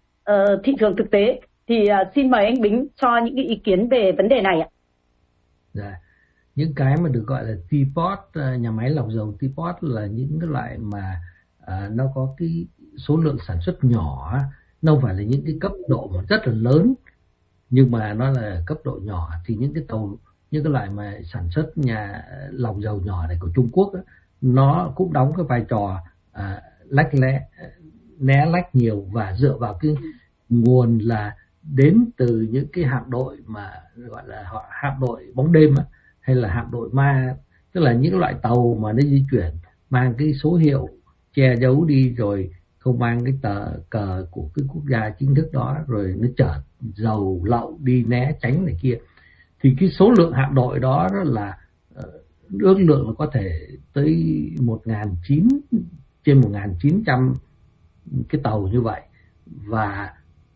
A: uh, thị trường thực tế, thì uh, xin mời anh Bính cho những cái ý kiến về vấn đề này ạ.
C: Dạ. Những cái mà được gọi là Teapot, nhà máy lọc dầu Teapot là những cái loại mà uh, nó có cái số lượng sản xuất nhỏ, nó không phải là những cái cấp độ mà rất là lớn, nhưng mà nó là cấp độ nhỏ. Thì những cái tàu, những cái loại mà sản xuất nhà lọc dầu nhỏ này của Trung Quốc đó, nó cũng đóng cái vai trò à, lách lé, né lách nhiều, và dựa vào cái nguồn là đến từ những cái hạm đội mà gọi là họ hạm đội bóng đêm á, hay là hạm đội ma, tức là những loại tàu mà nó di chuyển mang cái số hiệu che giấu đi rồi không mang cái tờ cờ của cái quốc gia chính thức đó, rồi nó chở dầu lậu đi né tránh này kia. Thì cái số lượng hạm đội đó, đó là ước lượng là có thể tới một nghìn chín trên một nghìn chín trăm cái tàu như vậy, và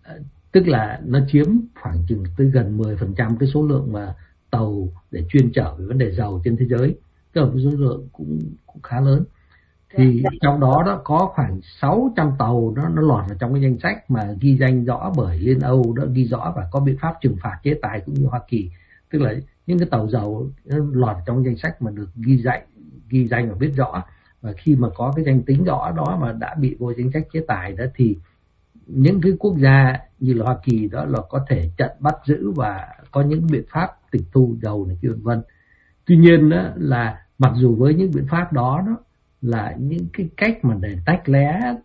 C: tức là nó chiếm khoảng chừng tới gần mười phần trăm cái số lượng mà tàu để chuyên chở về vấn đề dầu trên thế giới, tức là cái số lượng cũng, cũng khá lớn. Thì trong đó đó có khoảng sáu trăm tàu nó nó lọt vào trong cái danh sách mà ghi danh rõ bởi Liên Âu, đó ghi rõ và có biện pháp trừng phạt chế tài cũng như Hoa Kỳ. Tức là những cái tàu dầu nó lọt trong danh sách mà được ghi danh ghi danh và biết rõ, và khi mà có cái danh tính rõ đó mà đã bị vô danh sách chế tài đó, thì những cái quốc gia như là Hoa Kỳ đó là có thể chặn bắt giữ và có những biện pháp tịch thu dầu này kia vân vân. Tuy nhiên đó là mặc dù với những biện pháp đó đó là những cái cách mà để tách lé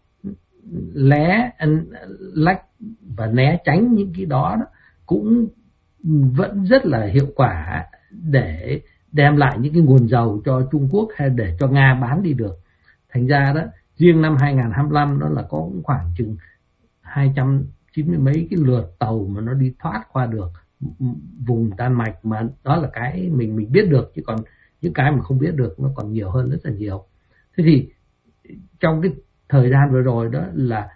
C: lé lách và né tránh những cái đó, đó cũng vẫn rất là hiệu quả để đem lại những cái nguồn dầu cho Trung Quốc hay để cho Nga bán đi được. Thành ra đó, riêng năm hai nghìn không trăm hai mươi lăm đó là có khoảng chừng hai trăm chín mươi mấy cái lượt tàu mà nó đi thoát qua được vùng Đan Mạch, mà đó là cái mình mình biết được, chứ còn những cái mà không biết được nó còn nhiều hơn rất là nhiều. Thế thì trong cái thời gian vừa rồi đó là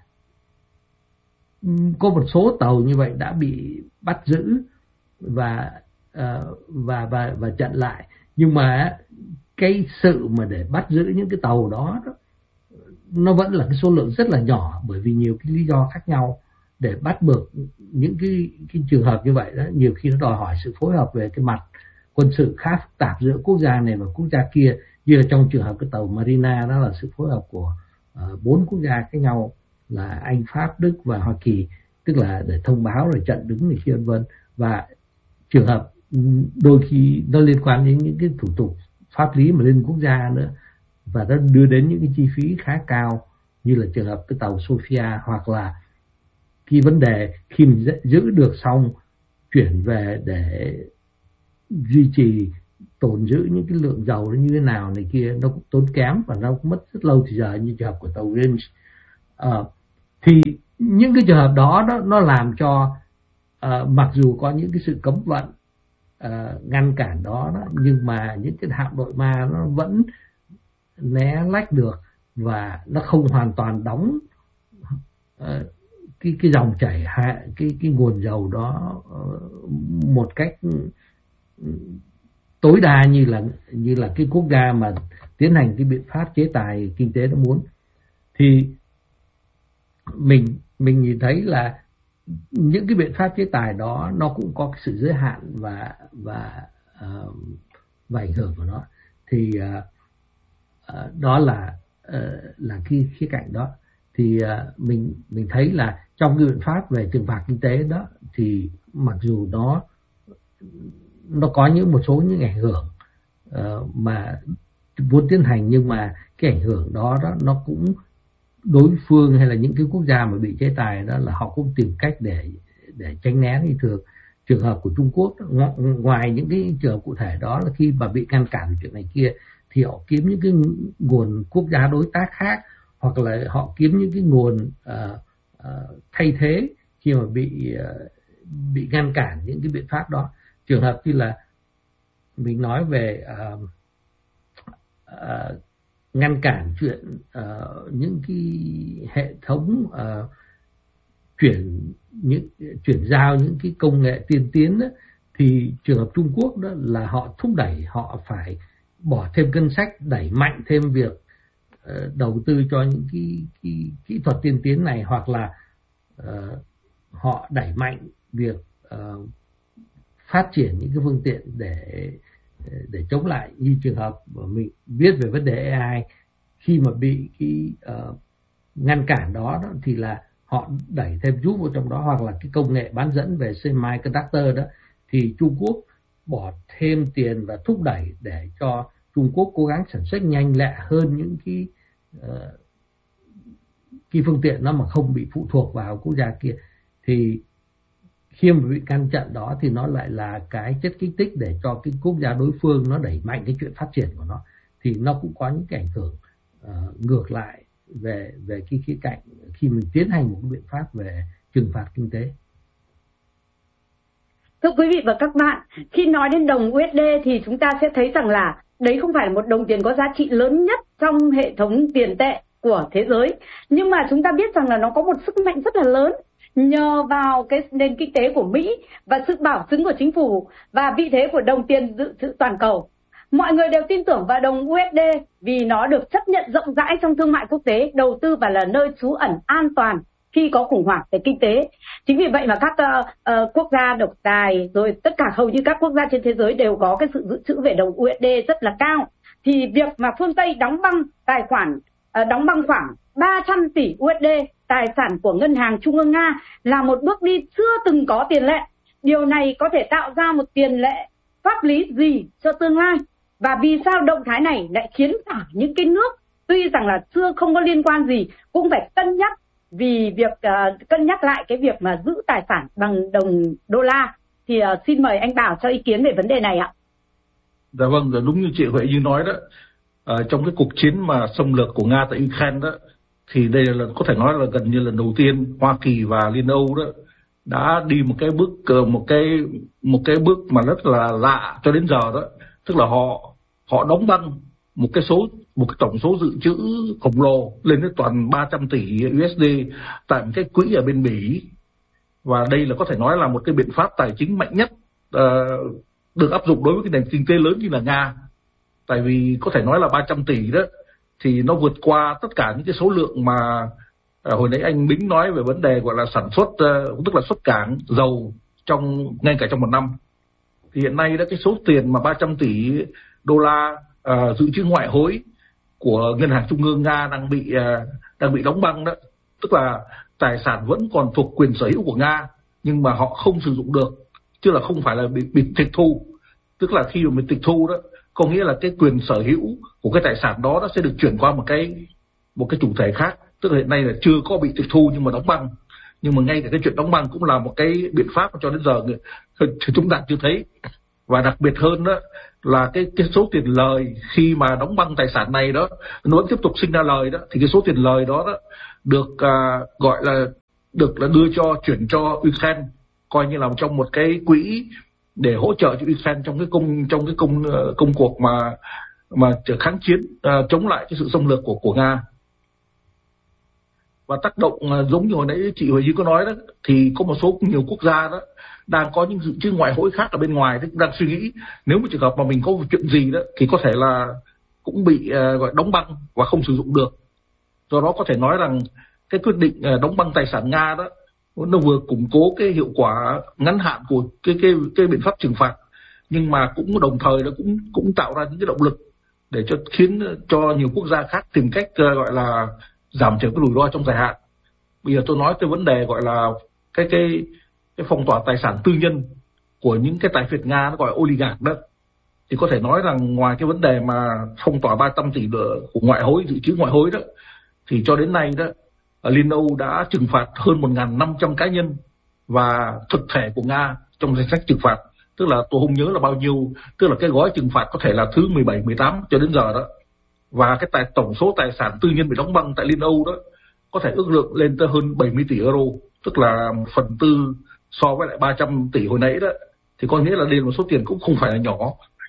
C: có một số tàu như vậy đã bị bắt giữ và uh, và và và chặn lại, nhưng mà cái sự mà để bắt giữ những cái tàu đó, đó nó vẫn là cái số lượng rất là nhỏ, bởi vì nhiều cái lý do khác nhau. Để bắt buộc những cái cái trường hợp như vậy đó, nhiều khi nó đòi hỏi sự phối hợp về cái mặt quân sự khá phức tạp giữa quốc gia này và quốc gia kia, như là trong trường hợp cái tàu Marina đó là sự phối hợp của bốn uh, quốc gia khác nhau là Anh, Pháp, Đức và Hoa Kỳ, tức là để thông báo rồi chặn đứng này kia vân vân. Và trường hợp đôi khi nó liên quan đến những cái thủ tục pháp lý mà lên quốc gia nữa, và nó đưa đến những cái chi phí khá cao, như là trường hợp cái tàu Sophia, hoặc là cái vấn đề khi mình giữ được xong chuyển về để duy trì tồn giữ những cái lượng dầu nó như thế nào này kia, nó cũng tốn kém và nó cũng mất rất lâu thì giờ, như trường hợp của tàu Rinch. À, thì những cái trường hợp đó nó, nó làm cho uh, mặc dù có những cái sự cấm vận uh, ngăn cản đó, đó nhưng mà những cái hạm đội ma nó vẫn né lách được và nó không hoàn toàn đóng uh, cái cái dòng chảy hạ cái cái nguồn dầu đó uh, một cách tối đa như là như là cái quốc gia mà tiến hành cái biện pháp chế tài kinh tế nó muốn. Thì mình mình nhìn thấy là những cái biện pháp chế tài đó nó cũng có sự giới hạn và và uh, và ảnh hưởng của nó. Thì uh, uh, đó là uh, là cái khía cạnh đó. Thì uh, mình mình thấy là trong cái biện pháp về trừng phạt kinh tế đó thì mặc dù nó nó có những một số những ảnh hưởng uh, mà muốn tiến hành, nhưng mà cái ảnh hưởng đó đó nó cũng đối phương hay là những cái quốc gia mà bị chế tài đó là họ cũng tìm cách để để tránh né. Như thường trường hợp của Trung Quốc, ngoài những cái trường hợp cụ thể đó là khi mà bị ngăn cản chuyện này kia thì họ kiếm những cái nguồn quốc gia đối tác khác, hoặc là họ kiếm những cái nguồn uh, uh, thay thế khi mà bị uh, bị ngăn cản những cái biện pháp đó. Trường hợp như là mình nói về uh, uh, ngăn cản chuyện uh, những cái hệ thống uh, chuyển những chuyển giao những cái công nghệ tiên tiến đó, thì trường hợp Trung Quốc đó là họ thúc đẩy họ phải bỏ thêm ngân sách, đẩy mạnh thêm việc uh, đầu tư cho những cái, cái kỹ thuật tiên tiến này, hoặc là uh, họ đẩy mạnh việc uh, phát triển những cái phương tiện để để chống lại, như trường hợp mà mình biết về vấn đề a i. Khi mà bị cái uh, ngăn cản đó, đó thì là họ đẩy thêm giúp vào trong đó, hoặc là cái công nghệ bán dẫn về semiconductor đó thì Trung Quốc bỏ thêm tiền và thúc đẩy để cho Trung Quốc cố gắng sản xuất nhanh lẹ hơn những cái uh, cái phương tiện nó mà không bị phụ thuộc vào quốc gia kia. Thì khi mà bị ngăn chặn đó thì nó lại là cái chất kích thích để cho cái quốc gia đối phương nó đẩy mạnh cái chuyện phát triển của nó, thì nó cũng có những cái ảnh hưởng uh, ngược lại về về cái khía cạnh khi mình tiến hành một cái biện pháp về trừng phạt kinh tế.
A: Thưa quý vị và các bạn, khi nói đến đồng u ét đê thì chúng ta sẽ thấy rằng là đấy không phải là một đồng tiền có giá trị lớn nhất trong hệ thống tiền tệ của thế giới, nhưng mà chúng ta biết rằng là nó có một sức mạnh rất là lớn nhờ vào cái nền kinh tế của Mỹ và sự bảo chứng của chính phủ và vị thế của đồng tiền dự trữ toàn cầu. Mọi người đều tin tưởng vào đồng u ét đê vì nó được chấp nhận rộng rãi trong thương mại quốc tế, đầu tư và là nơi trú ẩn an toàn khi có khủng hoảng về kinh tế. Chính vì vậy mà các uh, uh, quốc gia độc tài, rồi tất cả hầu như các quốc gia trên thế giới đều có cái sự dự trữ về đồng u ét đê rất là cao. Thì việc mà phương Tây đóng băng tài khoản, uh, đóng băng khoảng ba trăm tỷ u ét đê tài sản của Ngân hàng Trung ương Nga là một bước đi chưa từng có tiền lệ. Điều này có thể tạo ra một tiền lệ pháp lý gì cho tương lai? Và vì sao động thái này lại khiến cả những cái nước tuy rằng là chưa không có liên quan gì cũng phải cân nhắc, vì việc uh, cân nhắc lại cái việc mà giữ tài sản bằng đồng đô la? Thì uh, xin mời anh Bảo cho ý kiến về vấn đề này ạ.
B: Dạ vâng, đúng như chị Huệ Như nói đó, à, trong cái cuộc chiến mà xâm lược của Nga tại Ukraine đó, thì đây là có thể nói là gần như lần đầu tiên Hoa Kỳ và Liên Âu đó đã đi một cái bước một cái một cái bước mà rất là lạ cho đến giờ đó, tức là họ họ đóng băng một cái số một cái tổng số dự trữ khổng lồ lên đến toàn ba trăm tỷ u ét đê tại một cái quỹ ở bên Bỉ. Và đây là có thể nói là một cái biện pháp tài chính mạnh nhất uh, được áp dụng đối với cái nền kinh tế lớn như là Nga. Tại vì có thể nói là ba trăm tỷ đó thì nó vượt qua tất cả những cái số lượng mà uh, hồi nãy anh Bính nói về vấn đề gọi là sản xuất, uh, tức là xuất cảng dầu trong ngay cả trong một năm. Thì hiện nay đó cái số tiền mà ba trăm tỷ đô la uh, dự trữ ngoại hối của Ngân hàng Trung ương Nga đang bị uh, đang bị đóng băng đó, tức là tài sản vẫn còn thuộc quyền sở hữu của Nga nhưng mà họ không sử dụng được, chứ là không phải là bị, bị tịch thu. Tức là khi mà mình tịch thu đó có nghĩa là cái quyền sở hữu của cái tài sản đó nó sẽ được chuyển qua một cái một cái chủ thể khác. Tức là hiện nay là chưa có bị tịch thu nhưng mà đóng băng, nhưng mà ngay cả cái chuyện đóng băng cũng là một cái biện pháp cho đến giờ chúng ta chưa thấy. Và đặc biệt hơn đó là cái cái số tiền lời khi mà đóng băng tài sản này đó nó vẫn tiếp tục sinh ra lời đó, thì cái số tiền lời đó, đó được uh, gọi là được là đưa cho chuyển cho Ukraine, coi như là trong một cái quỹ để hỗ trợ cho Ukraine trong cái công trong cái công công cuộc mà mà kháng chiến uh, chống lại cái sự xâm lược của của Nga. Và tác động uh, giống như hồi nãy chị Huệ Như có nói đó, thì có một số nhiều quốc gia đó đang có những dự trữ ngoại hối khác ở bên ngoài, thì đang suy nghĩ nếu một trường hợp mà mình có một chuyện gì đó thì có thể là cũng bị uh, gọi đóng băng và không sử dụng được. Do đó có thể nói rằng cái quyết định uh, đóng băng tài sản Nga đó nó vừa củng cố cái hiệu quả ngắn hạn của cái cái cái biện pháp trừng phạt, nhưng mà cũng đồng thời nó cũng cũng tạo ra những cái động lực để cho khiến cho nhiều quốc gia khác tìm cách uh, gọi là giảm thiểu cái rủi ro trong dài hạn. Bây giờ tôi nói tới vấn đề gọi là cái cái cái phong tỏa tài sản tư nhân của những cái tài phiệt Nga, nó gọi là oligarch đó, thì có thể nói rằng ngoài cái vấn đề mà phong tỏa ba trăm tỷ của ngoại hối, dự trữ ngoại hối đó, thì cho đến nay đó Liên Âu đã trừng phạt hơn một nghìn năm trăm cá nhân và thực thể của Nga trong danh sách trừng phạt, tức là tôi không nhớ là bao nhiêu, tức là cái gói trừng phạt có thể là thứ mười bảy, mười tám cho đến giờ đó. Và cái tài tổng số tài sản tư nhân bị đóng băng tại Liên Âu đó có thể ước lượng lên tới hơn bảy mươi tỷ euro, tức là một phần tư so với lại ba trăm tỷ hồi nãy đó, thì có nghĩa là đây là một số tiền cũng không phải là nhỏ.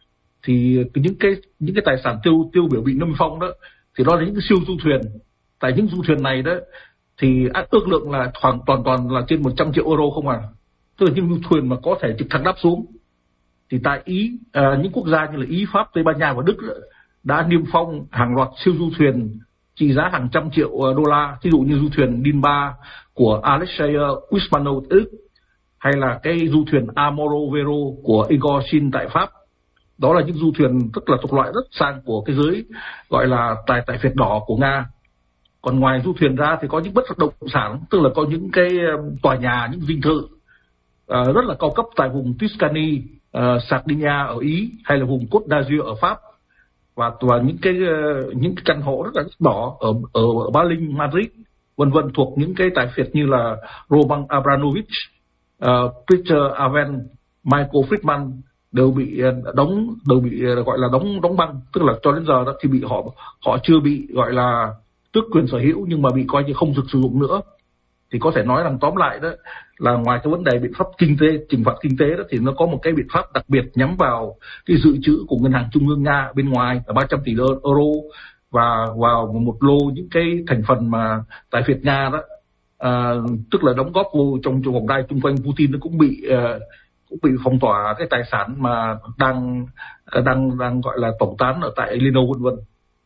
B: Thì những cái những cái tài sản tiêu tiêu biểu bị niêm phong đó thì đó là những cái siêu du thuyền. Tại những du thuyền này đó thì ước lượng là hoàn toàn toàn là trên một trăm triệu euro không à, tức là những du thuyền mà có thể trực thăng đáp xuống. Thì tại Ý, à, những quốc gia như là Ý, Pháp, Tây Ban Nha và Đức đó, đã niêm phong hàng loạt siêu du thuyền trị giá hàng trăm triệu đô la, ví dụ như du thuyền Dinba của Alexei Usmanov Đức, hay là cái du thuyền Amoro Vero của Igor Shin tại Pháp. Đó là những du thuyền tức là thuộc loại rất sang của cái giới gọi là tài tài phiệt đỏ của Nga. Còn ngoài du thuyền ra thì có những bất động sản, tức là có những cái tòa nhà, những dinh thự uh, rất là cao cấp tại vùng Tuscany, uh, Sardinia ở Ý, hay là vùng Côte d'Azur ở Pháp, và và những cái uh, những cái căn hộ rất là đỏ ở ở, ở Berlin, Madrid, vân vân, thuộc những cái tài phiệt như là Roman Abramovich, uh, Peter Aven, Michael Friedman đều bị đóng đều bị gọi là đóng đóng băng, tức là cho đến giờ đó thì bị họ họ chưa bị gọi là tước quyền sở hữu, nhưng mà bị coi như không được sử dụng nữa. Thì có thể nói rằng tóm lại đó là ngoài cái vấn đề biện pháp kinh tế, trừng phạt kinh tế đó, thì nó có một cái biện pháp đặc biệt nhắm vào cái dự trữ của ngân hàng trung ương Nga bên ngoài là ba trăm tỷ euro, và vào một lô những cái thành phần mà tài phiệt Nga đó, à, tức là đóng góp vô trong trong vòng đai chung quanh Putin, nó cũng bị uh, cũng bị phong tỏa cái tài sản mà đang đang đang gọi là tẩu tán ở tại Liên Âu, vân vân.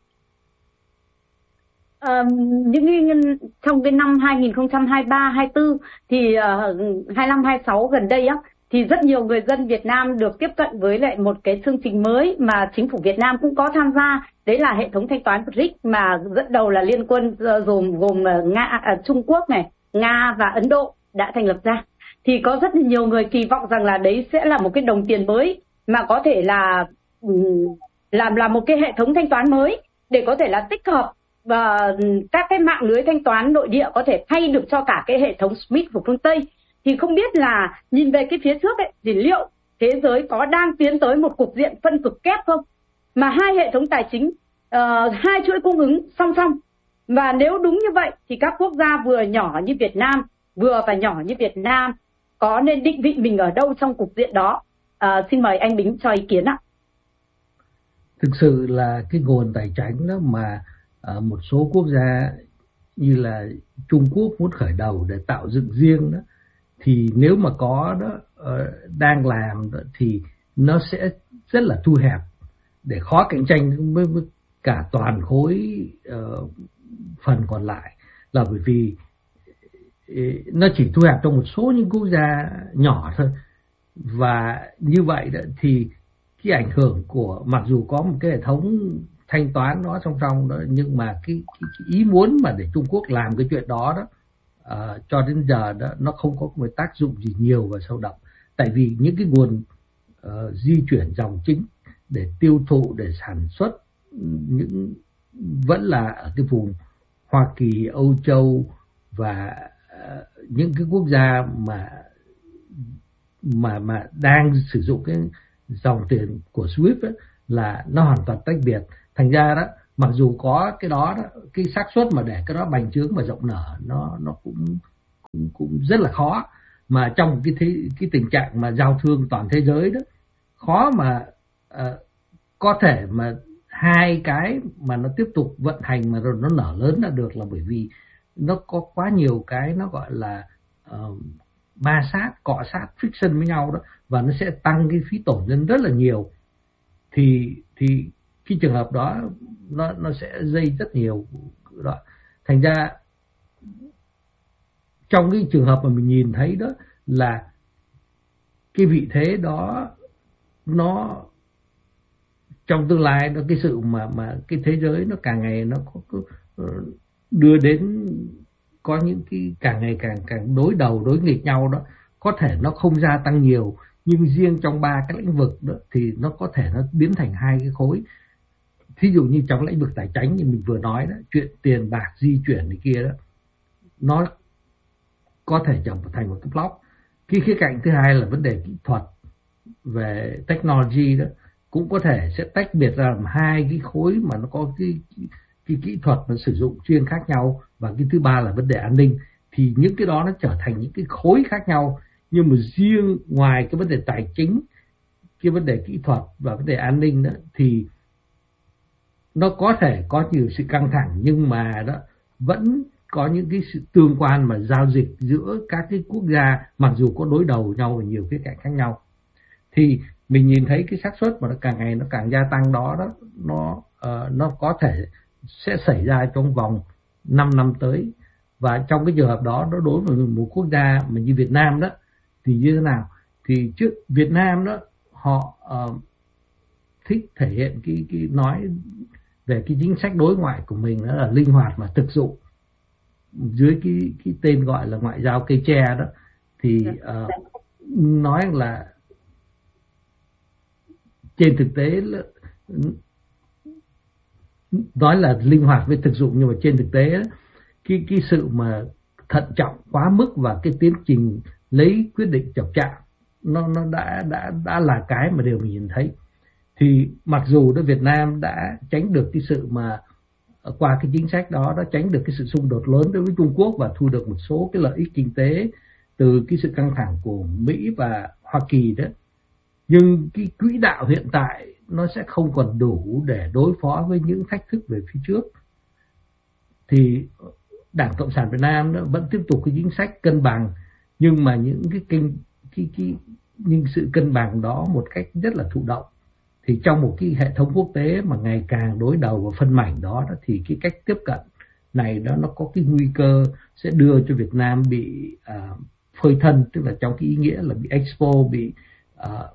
A: À, những cái, trong cái năm hai nghìn không trăm hai mươi ba, hai mươi tư thì uh, hai lăm, hai sáu gần đây á, thì rất nhiều người dân Việt Nam được tiếp cận với lại một cái chương trình mới mà chính phủ Việt Nam cũng có tham gia, đấy là hệ thống thanh toán bê rờ i xê mà dẫn đầu là liên quân gồm gồm Nga, à, Trung Quốc này, Nga và Ấn Độ đã thành lập ra. Thì có rất nhiều người kỳ vọng rằng là đấy sẽ là một cái đồng tiền mới mà có thể là làm là một cái hệ thống thanh toán mới để có thể là tích hợp và các cái mạng lưới thanh toán nội địa có thể thay được cho cả cái hệ thống SWIFT của phương Tây. Thì không biết là nhìn về cái phía trước ấy, thì liệu thế giới có đang tiến tới một cục diện phân cực kép không? Mà hai hệ thống tài chính, uh, hai chuỗi cung ứng song song. Và nếu đúng như vậy thì các quốc gia vừa nhỏ như Việt Nam, vừa và nhỏ như Việt Nam có nên định vị mình ở đâu trong cục diện đó? À, xin mời anh Bính cho ý kiến ạ.
C: Thực sự là cái nguồn tài chính đó mà uh, một số quốc gia như là Trung Quốc muốn khởi đầu để tạo dựng riêng đó, thì nếu mà có đó uh, đang làm đó, thì nó sẽ rất là thu hẹp để khó cạnh tranh với, với cả toàn khối uh, phần còn lại, là bởi vì nó chỉ thu hẹp trong một số những quốc gia nhỏ thôi. Và như vậy đó, thì cái ảnh hưởng của, mặc dù có một cái hệ thống thanh toán nó song song đó, nhưng mà cái, cái, cái ý muốn mà để Trung Quốc làm cái chuyện đó đó uh, cho đến giờ đó nó không có một tác dụng gì nhiều và sâu đậm, tại vì những cái nguồn uh, di chuyển dòng chính để tiêu thụ, để sản xuất những vẫn là ở cái vùng Hoa Kỳ, Âu Châu và uh, những cái quốc gia mà mà mà đang sử dụng cái dòng tiền của SWIFT ấy, là nó hoàn toàn tách biệt. Thành ra đó, mặc dù có cái đó, đó cái xác suất mà để cái đó bành trướng và rộng nở nó nó cũng cũng, cũng rất là khó. Mà trong cái thế, cái tình trạng mà giao thương toàn thế giới đó, khó mà uh, có thể mà hai cái mà nó tiếp tục vận hành mà rồi nó nở lớn là được, là bởi vì nó có quá nhiều cái nó gọi là uh, ma sát, cọ sát, friction với nhau đó, và nó sẽ tăng cái phí tổn lên rất là nhiều. Thì thì cái trường hợp đó nó nó sẽ dây rất nhiều đó. Thành ra trong cái trường hợp mà mình nhìn thấy đó là cái vị thế đó nó trong tương lai, nó cái sự mà mà cái thế giới nó càng ngày nó có, có đưa đến có những cái càng ngày càng càng đối đầu đối nghịch nhau đó, có thể nó không gia tăng nhiều, nhưng riêng trong ba cái lĩnh vực đó thì nó có thể nó biến thành hai cái khối. Thí dụ như trong lĩnh vực tài chính như mình vừa nói đó, chuyện tiền bạc di chuyển này kia đó, nó có thể trở thành một cái block. Cái khía cạnh thứ hai là vấn đề kỹ thuật về technology đó, cũng có thể sẽ tách biệt ra làm hai cái khối mà nó có cái, cái, cái kỹ thuật nó sử dụng chuyên khác nhau. Và cái thứ ba là vấn đề an ninh. Thì những cái đó nó trở thành những cái khối khác nhau. Nhưng mà riêng ngoài cái vấn đề tài chính, cái vấn đề kỹ thuật và vấn đề an ninh đó, thì nó có thể có nhiều sự căng thẳng, nhưng mà đó vẫn có những cái sự tương quan mà giao dịch giữa các cái quốc gia, mặc dù có đối đầu nhau ở nhiều khía cạnh khác nhau. Thì mình nhìn thấy cái xác suất mà nó càng ngày nó càng gia tăng đó đó, nó uh, nó có thể sẽ xảy ra trong vòng năm năm tới. Và trong cái trường hợp đó, nó đối với một quốc gia mà như Việt Nam đó thì như thế nào? Thì trước Việt Nam đó họ uh, thích thể hiện cái cái nói về cái chính sách đối ngoại của mình, đó là linh hoạt mà thực dụng, dưới cái cái tên gọi là ngoại giao cây tre đó. Thì uh, nói là trên thực tế là, nói là linh hoạt với thực dụng, nhưng mà trên thực tế cái cái sự mà thận trọng quá mức và cái tiến trình lấy quyết định chậm chạp nó nó đã đã đã là cái mà đều mình nhìn thấy. Thì mặc dù đó Việt Nam đã tránh được cái sự mà qua cái chính sách đó đã tránh được cái sự xung đột lớn đối với Trung Quốc và thu được một số cái lợi ích kinh tế từ cái sự căng thẳng của Mỹ và Hoa Kỳ đó, nhưng cái quỹ đạo hiện tại nó sẽ không còn đủ để đối phó với những thách thức về phía trước. Thì Đảng Cộng sản Việt Nam nó vẫn tiếp tục cái chính sách cân bằng, nhưng mà những cái kinh cái, cái những sự cân bằng đó một cách rất là thụ động. Thì trong một cái hệ thống quốc tế mà ngày càng đối đầu và phân mảnh đó, đó thì cái cách tiếp cận này đó nó có cái nguy cơ sẽ đưa cho Việt Nam bị uh, phơi thân, tức là trong cái ý nghĩa là bị expose, bị uh,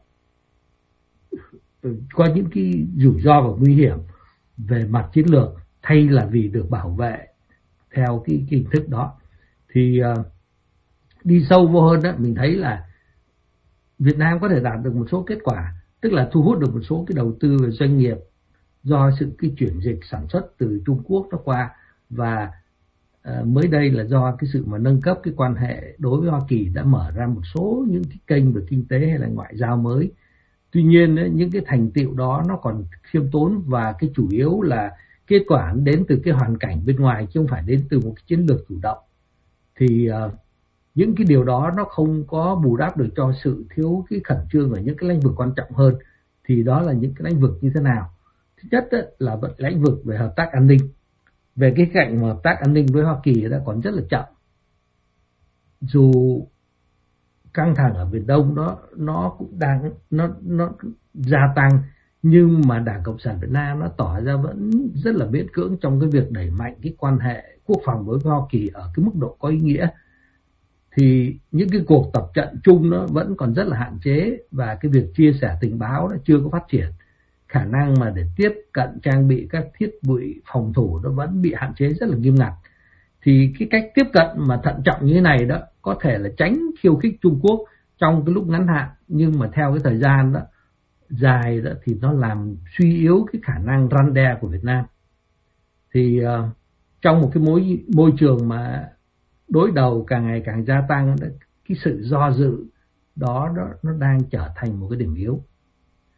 C: có những cái rủi ro và nguy hiểm về mặt chiến lược, thay là vì được bảo vệ theo cái, cái hình thức đó. Thì uh, đi sâu vô hơn đó, mình thấy là Việt Nam có thể đạt được một số kết quả, tức là thu hút được một số cái đầu tư về doanh nghiệp do sự cái chuyển dịch sản xuất từ Trung Quốc nó qua, và uh, mới đây là do cái sự mà nâng cấp cái quan hệ đối với Hoa Kỳ đã mở ra một số những cái kênh về kinh tế hay là ngoại giao mới. Tuy nhiên ấy, những cái thành tựu đó nó còn khiêm tốn, và cái chủ yếu là kết quả đến từ cái hoàn cảnh bên ngoài chứ không phải đến từ một cái chiến lược chủ động. Thì uh, những cái điều đó nó không có bù đắp được cho sự thiếu cái khẩn trương ở những cái lĩnh vực quan trọng hơn. Thì đó là những cái lĩnh vực như thế nào? Thứ nhất ấy, là lĩnh vực về hợp tác an ninh. Về cái cạnh mà hợp tác an ninh với Hoa Kỳ đã còn rất là chậm. Dù căng thẳng ở Biển Đông đó nó cũng đang nó nó gia tăng, nhưng mà Đảng Cộng sản Việt Nam nó tỏ ra vẫn rất là miễn cưỡng trong cái việc đẩy mạnh cái quan hệ quốc phòng với Hoa Kỳ ở cái mức độ có ý nghĩa. Thì những cái cuộc tập trận chung nó vẫn còn rất là hạn chế, và cái việc chia sẻ tình báo nó chưa có phát triển. Khả năng mà để tiếp cận trang bị các thiết bị phòng thủ nó vẫn bị hạn chế rất là nghiêm ngặt. Thì cái cách tiếp cận mà thận trọng như thế này đó có thể là tránh khiêu khích Trung Quốc trong cái lúc ngắn hạn, nhưng mà theo cái thời gian đó dài đó thì nó làm suy yếu cái khả năng răn đe của Việt Nam. Thì uh, trong một cái môi môi trường mà đối đầu càng ngày càng gia tăng đó, cái sự do dự đó, đó nó đang trở thành một cái điểm yếu.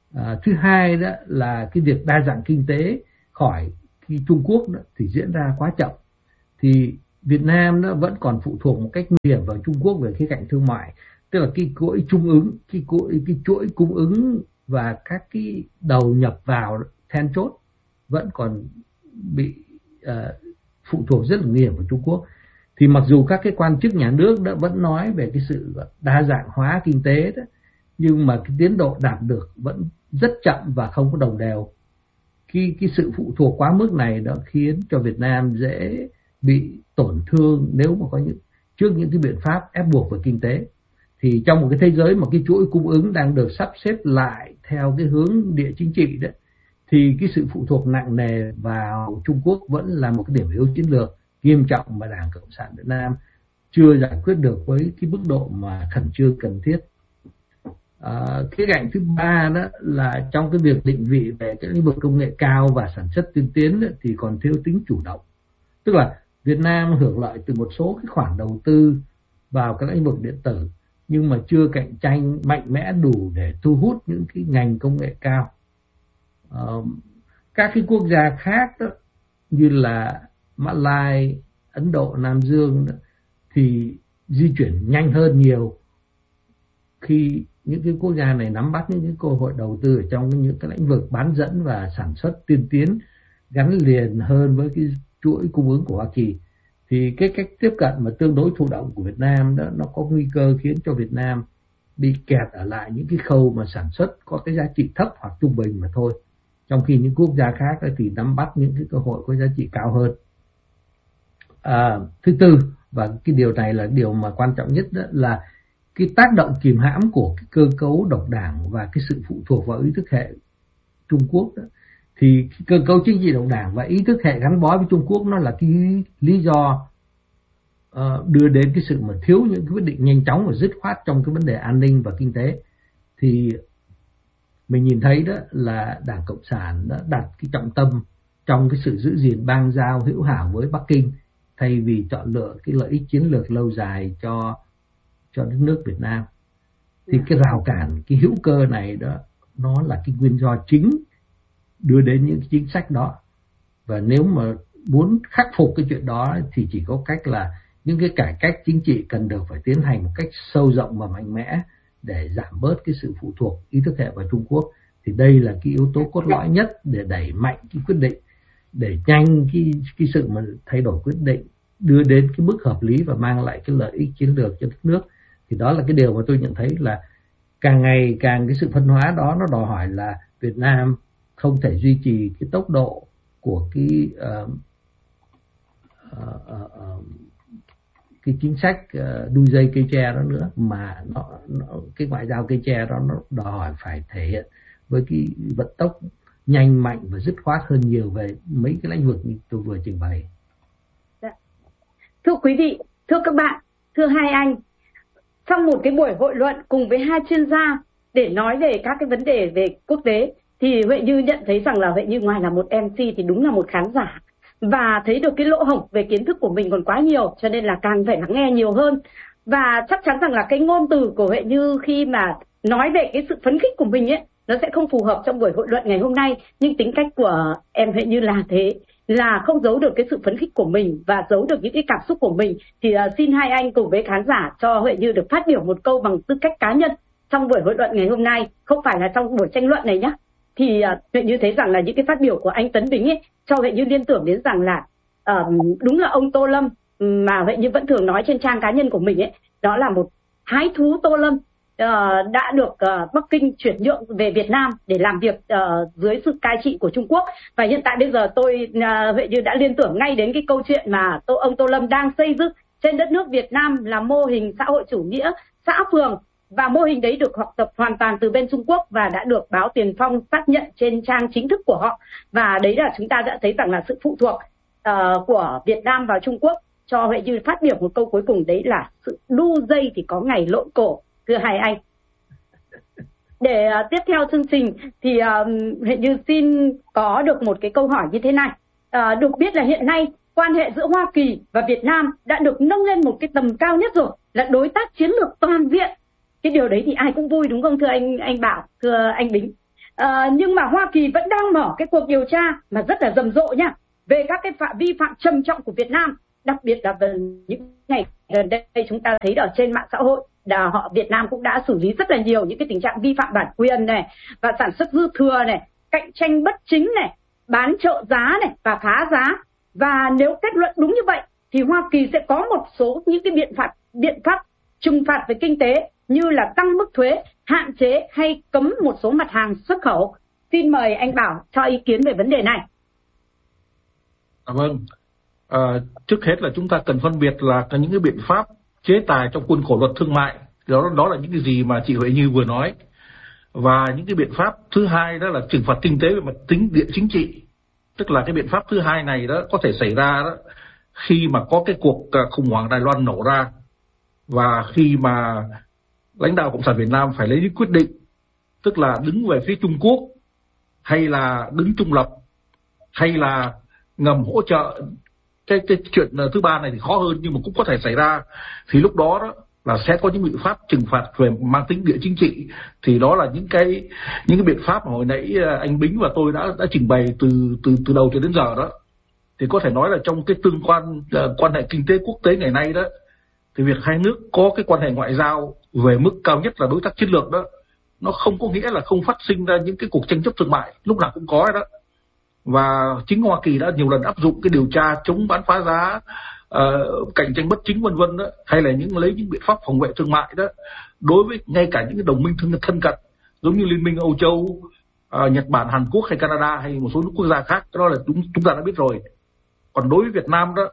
C: À, thứ hai đó là cái việc đa dạng kinh tế khỏi khi Trung Quốc đó, thì diễn ra quá chậm. Thì Việt Nam nó vẫn còn phụ thuộc một cách nguy hiểm vào Trung Quốc về khía cạnh thương mại, tức là cái chuỗi cung ứng, cái chuỗi cái chuỗi cung ứng và các cái đầu nhập vào then chốt vẫn còn bị uh, phụ thuộc rất là nguy hiểm vào Trung Quốc. Thì mặc dù các cái quan chức nhà nước đã vẫn nói về cái sự đa dạng hóa kinh tế đó, nhưng mà cái tiến độ đạt được vẫn rất chậm và không có đồng đều. Khi cái sự phụ thuộc quá mức này đó khiến cho Việt Nam dễ bị tổn thương nếu mà có những trước những cái biện pháp ép buộc về kinh tế. Thì trong một cái thế giới mà cái chuỗi cung ứng đang được sắp xếp lại theo cái hướng địa chính trị đó, thì cái sự phụ thuộc nặng nề vào Trung Quốc vẫn là một cái điểm yếu chiến lược nghiêm trọng mà Đảng Cộng sản Việt Nam chưa giải quyết được với cái mức độ mà khẩn trương cần thiết. À, khía cạnh thứ ba đó là trong cái việc định vị về cái lĩnh vực công nghệ cao và sản xuất tiên tiến đó, thì còn thiếu tính chủ động. Tức là Việt Nam hưởng lợi từ một số cái khoản đầu tư vào các lĩnh vực điện tử, nhưng mà chưa cạnh tranh mạnh mẽ đủ để thu hút những cái ngành công nghệ cao. À, các cái quốc gia khác đó, như là Mã Lai, Ấn Độ, Nam Dương đó, thì di chuyển nhanh hơn nhiều khi những cái quốc gia này nắm bắt những cái cơ hội đầu tư ở trong những cái lĩnh vực bán dẫn và sản xuất tiên tiến gắn liền hơn với cái chuỗi cung ứng của Hoa Kỳ. Thì cái cách tiếp cận mà tương đối thụ động của Việt Nam đó nó có nguy cơ khiến cho Việt Nam bị kẹt ở lại những cái khâu mà sản xuất có cái giá trị thấp hoặc trung bình mà thôi, trong khi những quốc gia khác thì nắm bắt những cái cơ hội có giá trị cao hơn. À, thứ tư, và cái điều này là điều mà quan trọng nhất, đó là cái tác động kìm hãm của cái cơ cấu độc đảng và cái sự phụ thuộc vào ý thức hệ Trung Quốc đó. Thì cái cơ cấu chính trị độc đảng và ý thức hệ gắn bó với Trung Quốc nó là cái lý do uh, đưa đến cái sự mà thiếu những cái quyết định nhanh chóng và dứt khoát trong cái vấn đề an ninh và kinh tế. Thì mình nhìn thấy đó là Đảng Cộng sản đã đặt cái trọng tâm trong cái sự giữ gìn bang giao hữu hảo với Bắc Kinh, thay vì chọn lựa cái lợi ích chiến lược lâu dài cho cho đất nước Việt Nam. Thì cái rào cản, cái hữu cơ này đó, nó là cái nguyên do chính đưa đến những chính sách đó. Và nếu mà muốn khắc phục cái chuyện đó thì chỉ có cách là những cái cải cách chính trị cần được phải tiến hành một cách sâu rộng và mạnh mẽ để giảm bớt cái sự phụ thuộc ý thức hệ vào Trung Quốc. Thì đây là cái yếu tố cốt lõi nhất để đẩy mạnh cái quyết định, để nhanh cái, cái sự mà thay đổi quyết định, đưa đến cái mức hợp lý và mang lại cái lợi ích chiến lược cho đất nước. Thì đó là cái điều mà tôi nhận thấy là càng ngày càng cái sự phân hóa đó nó đòi hỏi là Việt Nam không thể duy trì cái tốc độ của cái uh, uh, uh, uh, cái chính sách uh, đu dây cây tre đó nữa, mà nó, nó cái ngoại giao cây tre đó nó đòi hỏi phải thể hiện với cái vận tốc nhanh mạnh và dứt khoát hơn nhiều về mấy cái lĩnh vực như tôi vừa trình bày.
A: Thưa quý vị, thưa các bạn, thưa hai anh, trong một cái buổi hội luận cùng với hai chuyên gia để nói về các cái vấn đề về quốc tế, thì Huệ Như nhận thấy rằng là Huệ Như ngoài là một em xê thì đúng là một khán giả, và thấy được cái lỗ hổng về kiến thức của mình còn quá nhiều, cho nên là càng phải lắng nghe nhiều hơn. Và chắc chắn rằng là cái ngôn từ của Huệ Như khi mà nói về cái sự phấn khích của mình ấy, nó sẽ không phù hợp trong buổi hội luận ngày hôm nay. Nhưng tính cách của em Huệ Như là thế, là không giấu được cái sự phấn khích của mình và giấu được những cái cảm xúc của mình. Thì uh, xin hai anh cùng với khán giả cho Huệ Như được phát biểu một câu bằng tư cách cá nhân trong buổi hội luận ngày hôm nay, không phải là trong buổi tranh luận này nhé. Thì uh, Huệ Như thấy rằng là những cái phát biểu của anh Tấn Bính ấy cho Huệ Như liên tưởng đến rằng là uh, đúng là ông Tô Lâm mà Huệ Như vẫn thường nói trên trang cá nhân của mình ấy, đó là một hái thú Tô Lâm. Uh, đã được uh, Bắc Kinh chuyển nhượng về Việt Nam để làm việc uh, dưới sự cai trị của Trung Quốc. Và hiện tại bây giờ tôi uh, Huệ Như đã liên tưởng ngay đến cái câu chuyện mà tô, ông Tô Lâm đang xây dựng trên đất nước Việt Nam là mô hình xã hội chủ nghĩa xã phường, và mô hình đấy được học tập hoàn toàn từ bên Trung Quốc và đã được báo Tiền Phong xác nhận trên trang chính thức của họ. Và đấy là chúng ta đã thấy rằng là sự phụ thuộc uh, của Việt Nam vào Trung Quốc. Cho Huệ Như phát biểu một câu cuối cùng, đấy là sự đu dây thì có ngày lộn cổ. Thưa hai anh, để uh, tiếp theo chương trình thì uh, Huệ Như xin có được một cái câu hỏi như thế này. Uh, được biết là hiện nay quan hệ giữa Hoa Kỳ và Việt Nam đã được nâng lên một cái tầm cao nhất rồi, là đối tác chiến lược toàn diện. Cái điều đấy thì ai cũng vui đúng không thưa anh anh Bảo, thưa anh Bính? À, nhưng mà Hoa Kỳ vẫn đang mở cái cuộc điều tra mà rất là rầm rộ nha, về các cái phạm vi phạm trầm trọng của Việt Nam, đặc biệt là về những ngày gần đây chúng ta thấy ở trên mạng xã hội, là họ Việt Nam cũng đã xử lý rất là nhiều những cái tình trạng vi phạm bản quyền này, và sản xuất dư thừa này, cạnh tranh bất chính này, bán trợ giá này và phá giá. Và nếu kết luận đúng như vậy thì Hoa Kỳ sẽ có một số những cái biện pháp biện pháp trừng phạt về kinh tế, như là tăng mức thuế, hạn chế hay cấm một số mặt hàng xuất khẩu. Xin mời anh Bảo cho ý kiến về vấn đề này.
B: À, vâng. À, trước hết là chúng ta cần phân biệt là có những cái biện pháp chế tài trong khuôn khổ luật thương mại, đó đó là những cái gì mà chị Huệ Như vừa nói, và những cái biện pháp thứ hai đó là trừng phạt kinh tế về mặt tính địa chính trị. Tức là cái biện pháp thứ hai này đó có thể xảy ra đó khi mà có cái cuộc khủng hoảng Đài Loan nổ ra, và khi mà lãnh đạo Cộng sản Việt Nam phải lấy những quyết định, tức là đứng về phía Trung Quốc hay là đứng trung lập hay là ngầm hỗ trợ. Cái, cái chuyện thứ ba này thì khó hơn nhưng mà cũng có thể xảy ra, thì lúc đó, đó là sẽ có những biện pháp trừng phạt về mang tính địa chính trị. Thì đó là những cái những cái biện pháp mà hồi nãy anh Bính và tôi đã đã trình bày từ từ từ đầu cho đến giờ đó. Thì có thể nói là trong cái tương quan uh, quan hệ kinh tế quốc tế ngày nay đó, thì việc hai nước có cái quan hệ ngoại giao về mức cao nhất là đối tác chiến lược đó, nó không có nghĩa là không phát sinh ra những cái cuộc tranh chấp thương mại, lúc nào cũng có đó. Và chính Hoa Kỳ đã nhiều lần áp dụng cái điều tra chống bán phá giá, uh, cạnh tranh bất chính vân vân đó, hay là những lấy những biện pháp phòng vệ thương mại đó đối với ngay cả những cái đồng minh thân, thân cận giống như Liên minh Âu Châu, uh, Nhật Bản, Hàn Quốc hay Canada hay một số nước quốc gia khác. Đó là chúng chúng ta đã biết rồi. Còn đối với Việt Nam đó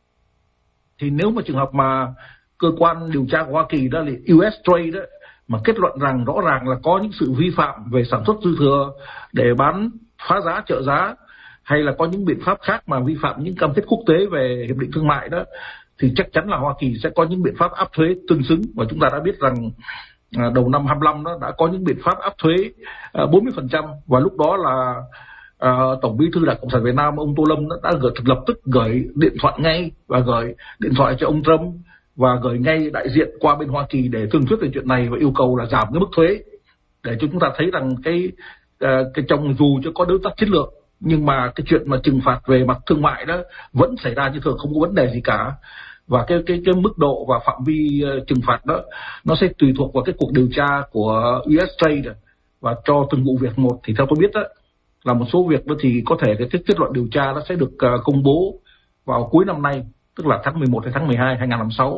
B: thì nếu mà trường hợp mà cơ quan điều tra của Hoa Kỳ đó là u ét Trade đó mà kết luận rằng rõ ràng là có những sự vi phạm về sản xuất dư thừa để bán phá giá, trợ giá, hay là có những biện pháp khác mà vi phạm những cam kết quốc tế về hiệp định thương mại đó, thì chắc chắn là Hoa Kỳ sẽ có những biện pháp áp thuế tương xứng. Và chúng ta đã biết rằng à, đầu năm hai mươi lăm đó đã có những biện pháp áp thuế à, bốn mươi phần trăm, và lúc đó là à, Tổng Bí thư Đảng Cộng sản Việt Nam ông Tô Lâm đã, đã gửi, lập tức gửi điện thoại ngay và gửi điện thoại cho ông Trump và gửi ngay đại diện qua bên Hoa Kỳ để thương thuyết về chuyện này và yêu cầu là giảm cái mức thuế, để cho chúng ta thấy rằng cái cái trong dù cho có đối tác chiến lược nhưng mà cái chuyện mà trừng phạt về mặt thương mại đó vẫn xảy ra như thường, không có vấn đề gì cả. Và cái cái cái mức độ và phạm vi uh, trừng phạt đó nó sẽ tùy thuộc vào cái cuộc điều tra của u ét Trade, và cho từng vụ việc một thì theo tôi biết đó là một số việc đó thì có thể cái kết luận điều tra nó sẽ được uh, công bố vào cuối năm nay, tức là tháng mười một hay tháng mười hai hai nghìn không trăm lẻ sáu.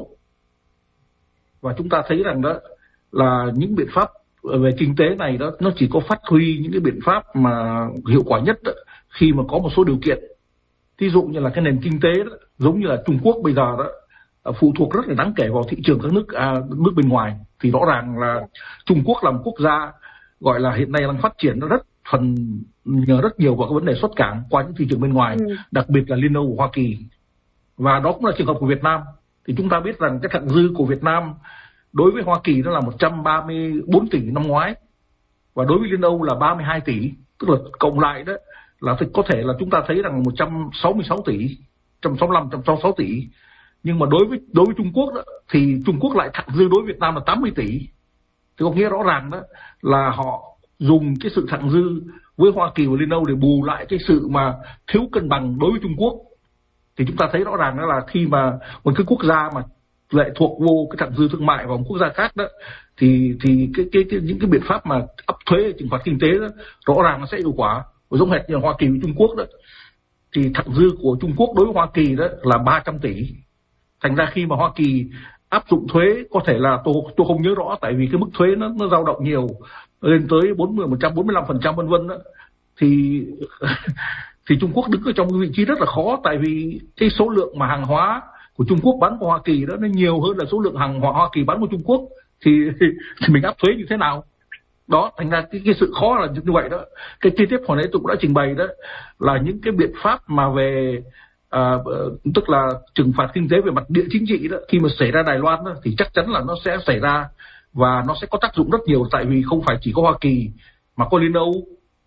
B: Và chúng ta thấy rằng đó là những biện pháp về kinh tế này đó nó chỉ có phát huy những cái biện pháp mà hiệu quả nhất đó, khi mà có một số điều kiện. Ví dụ như là cái nền kinh tế đó, giống như là Trung Quốc bây giờ đó phụ thuộc rất là đáng kể vào thị trường các nước à, nước bên ngoài, thì rõ ràng là Trung Quốc là một quốc gia gọi là hiện nay đang phát triển nó rất phần nhờ rất nhiều vào cái vấn đề xuất cảng qua những thị trường bên ngoài, ừ. đặc biệt là Liên Âu của Hoa Kỳ. Và đó cũng là trường hợp của Việt Nam. Thì chúng ta biết rằng cái thặng dư của Việt Nam đối với Hoa Kỳ nó là một trăm ba mươi bốn tỷ năm ngoái, và đối với Liên Âu là ba mươi hai tỷ, tức là cộng lại đó là có thể là chúng ta thấy rằng một trăm sáu mươi sáu tỷ, một trăm sáu mươi lăm, một trăm sáu mươi sáu tỷ. Nhưng mà đối với đối với Trung Quốc đó, thì Trung Quốc lại thặng dư đối với Việt Nam là tám mươi tỷ. Thì có nghĩa rõ ràng đó là họ dùng cái sự thặng dư với Hoa Kỳ và Liên Âu để bù lại cái sự mà thiếu cân bằng đối với Trung Quốc. Thì chúng ta thấy rõ ràng đó là khi mà một cái quốc gia mà lệ thuộc vô cái thặng dư thương mại vào một quốc gia khác đó, thì thì cái cái, cái những cái biện pháp mà áp thuế trừng phạt kinh tế đó rõ ràng nó sẽ hiệu quả. Và giống hệt như Hoa Kỳ với Trung Quốc đó, thì thặng dư của Trung Quốc đối với Hoa Kỳ đó là ba trăm tỷ. Thành ra khi mà Hoa Kỳ áp dụng thuế, có thể là tôi tôi không nhớ rõ, tại vì cái mức thuế nó nó dao động nhiều, lên tới bốn mươi, một trăm bốn mươi lăm phần trăm vân vân đó, thì thì Trung Quốc đứng ở trong cái vị trí rất là khó, tại vì cái số lượng mà hàng hóa của Trung Quốc bán qua Hoa Kỳ đó nó nhiều hơn là số lượng hàng hóa Hoa Kỳ bán qua Trung Quốc, thì, thì mình áp thuế như thế nào? Đó, thành ra cái, cái sự khó là như vậy đó. Cái chi tiết hồi nãy tôi cũng đã trình bày đó là những cái biện pháp mà về à, tức là trừng phạt kinh tế về mặt địa chính trị đó, khi mà xảy ra Đài Loan đó, thì chắc chắn là nó sẽ xảy ra và nó sẽ có tác dụng rất nhiều, tại vì không phải chỉ có Hoa Kỳ mà có Liên Âu,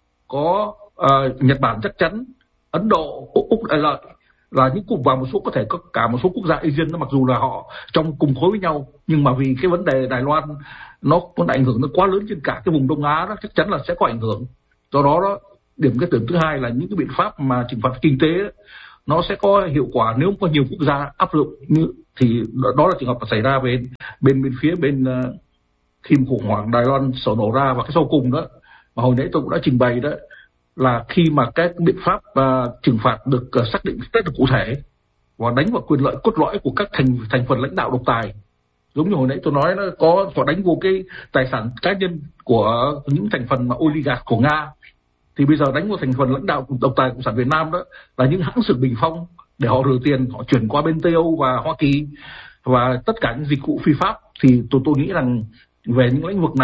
B: có uh, Nhật Bản chắc chắn, Ấn Độ, Úc, Úc Đại Lợi, là những cục và một số có thể có cả một số quốc gia Asian đó, mặc dù là họ trong cùng khối với nhau, nhưng mà vì cái vấn đề Đài Loan nó có ảnh hưởng nó quá lớn trên cả cái vùng Đông Á đó, chắc chắn là sẽ có ảnh hưởng. Do đó đó, điểm cái tưởng thứ hai là những cái biện pháp mà trừng phạt kinh tế đó, nó sẽ có hiệu quả nếu có nhiều quốc gia áp dụng, như thì đó là trường hợp xảy ra bên bên bên phía bên uh, khi khủng hoảng Đài Loan sổ nổ ra. Và cái sau cùng đó mà hồi nãy tôi cũng đã trình bày đó là khi mà các biện pháp uh, trừng phạt được uh, xác định rất là cụ thể và đánh vào quyền lợi cốt lõi của các thành thành phần lãnh đạo độc tài, giống như hồi nãy tôi nói, nó có có đánh vô cái tài sản cá nhân của những thành phần mà oligarch của Nga, thì bây giờ đánh vào thành phần lãnh đạo độc tài cộng sản Việt Nam đó là những hãng xưởng bình phong để họ rửa tiền, họ chuyển qua bên Tây Âu và Hoa Kỳ và tất cả những dịch vụ phi pháp. Thì tôi tôi nghĩ rằng về những lĩnh vực này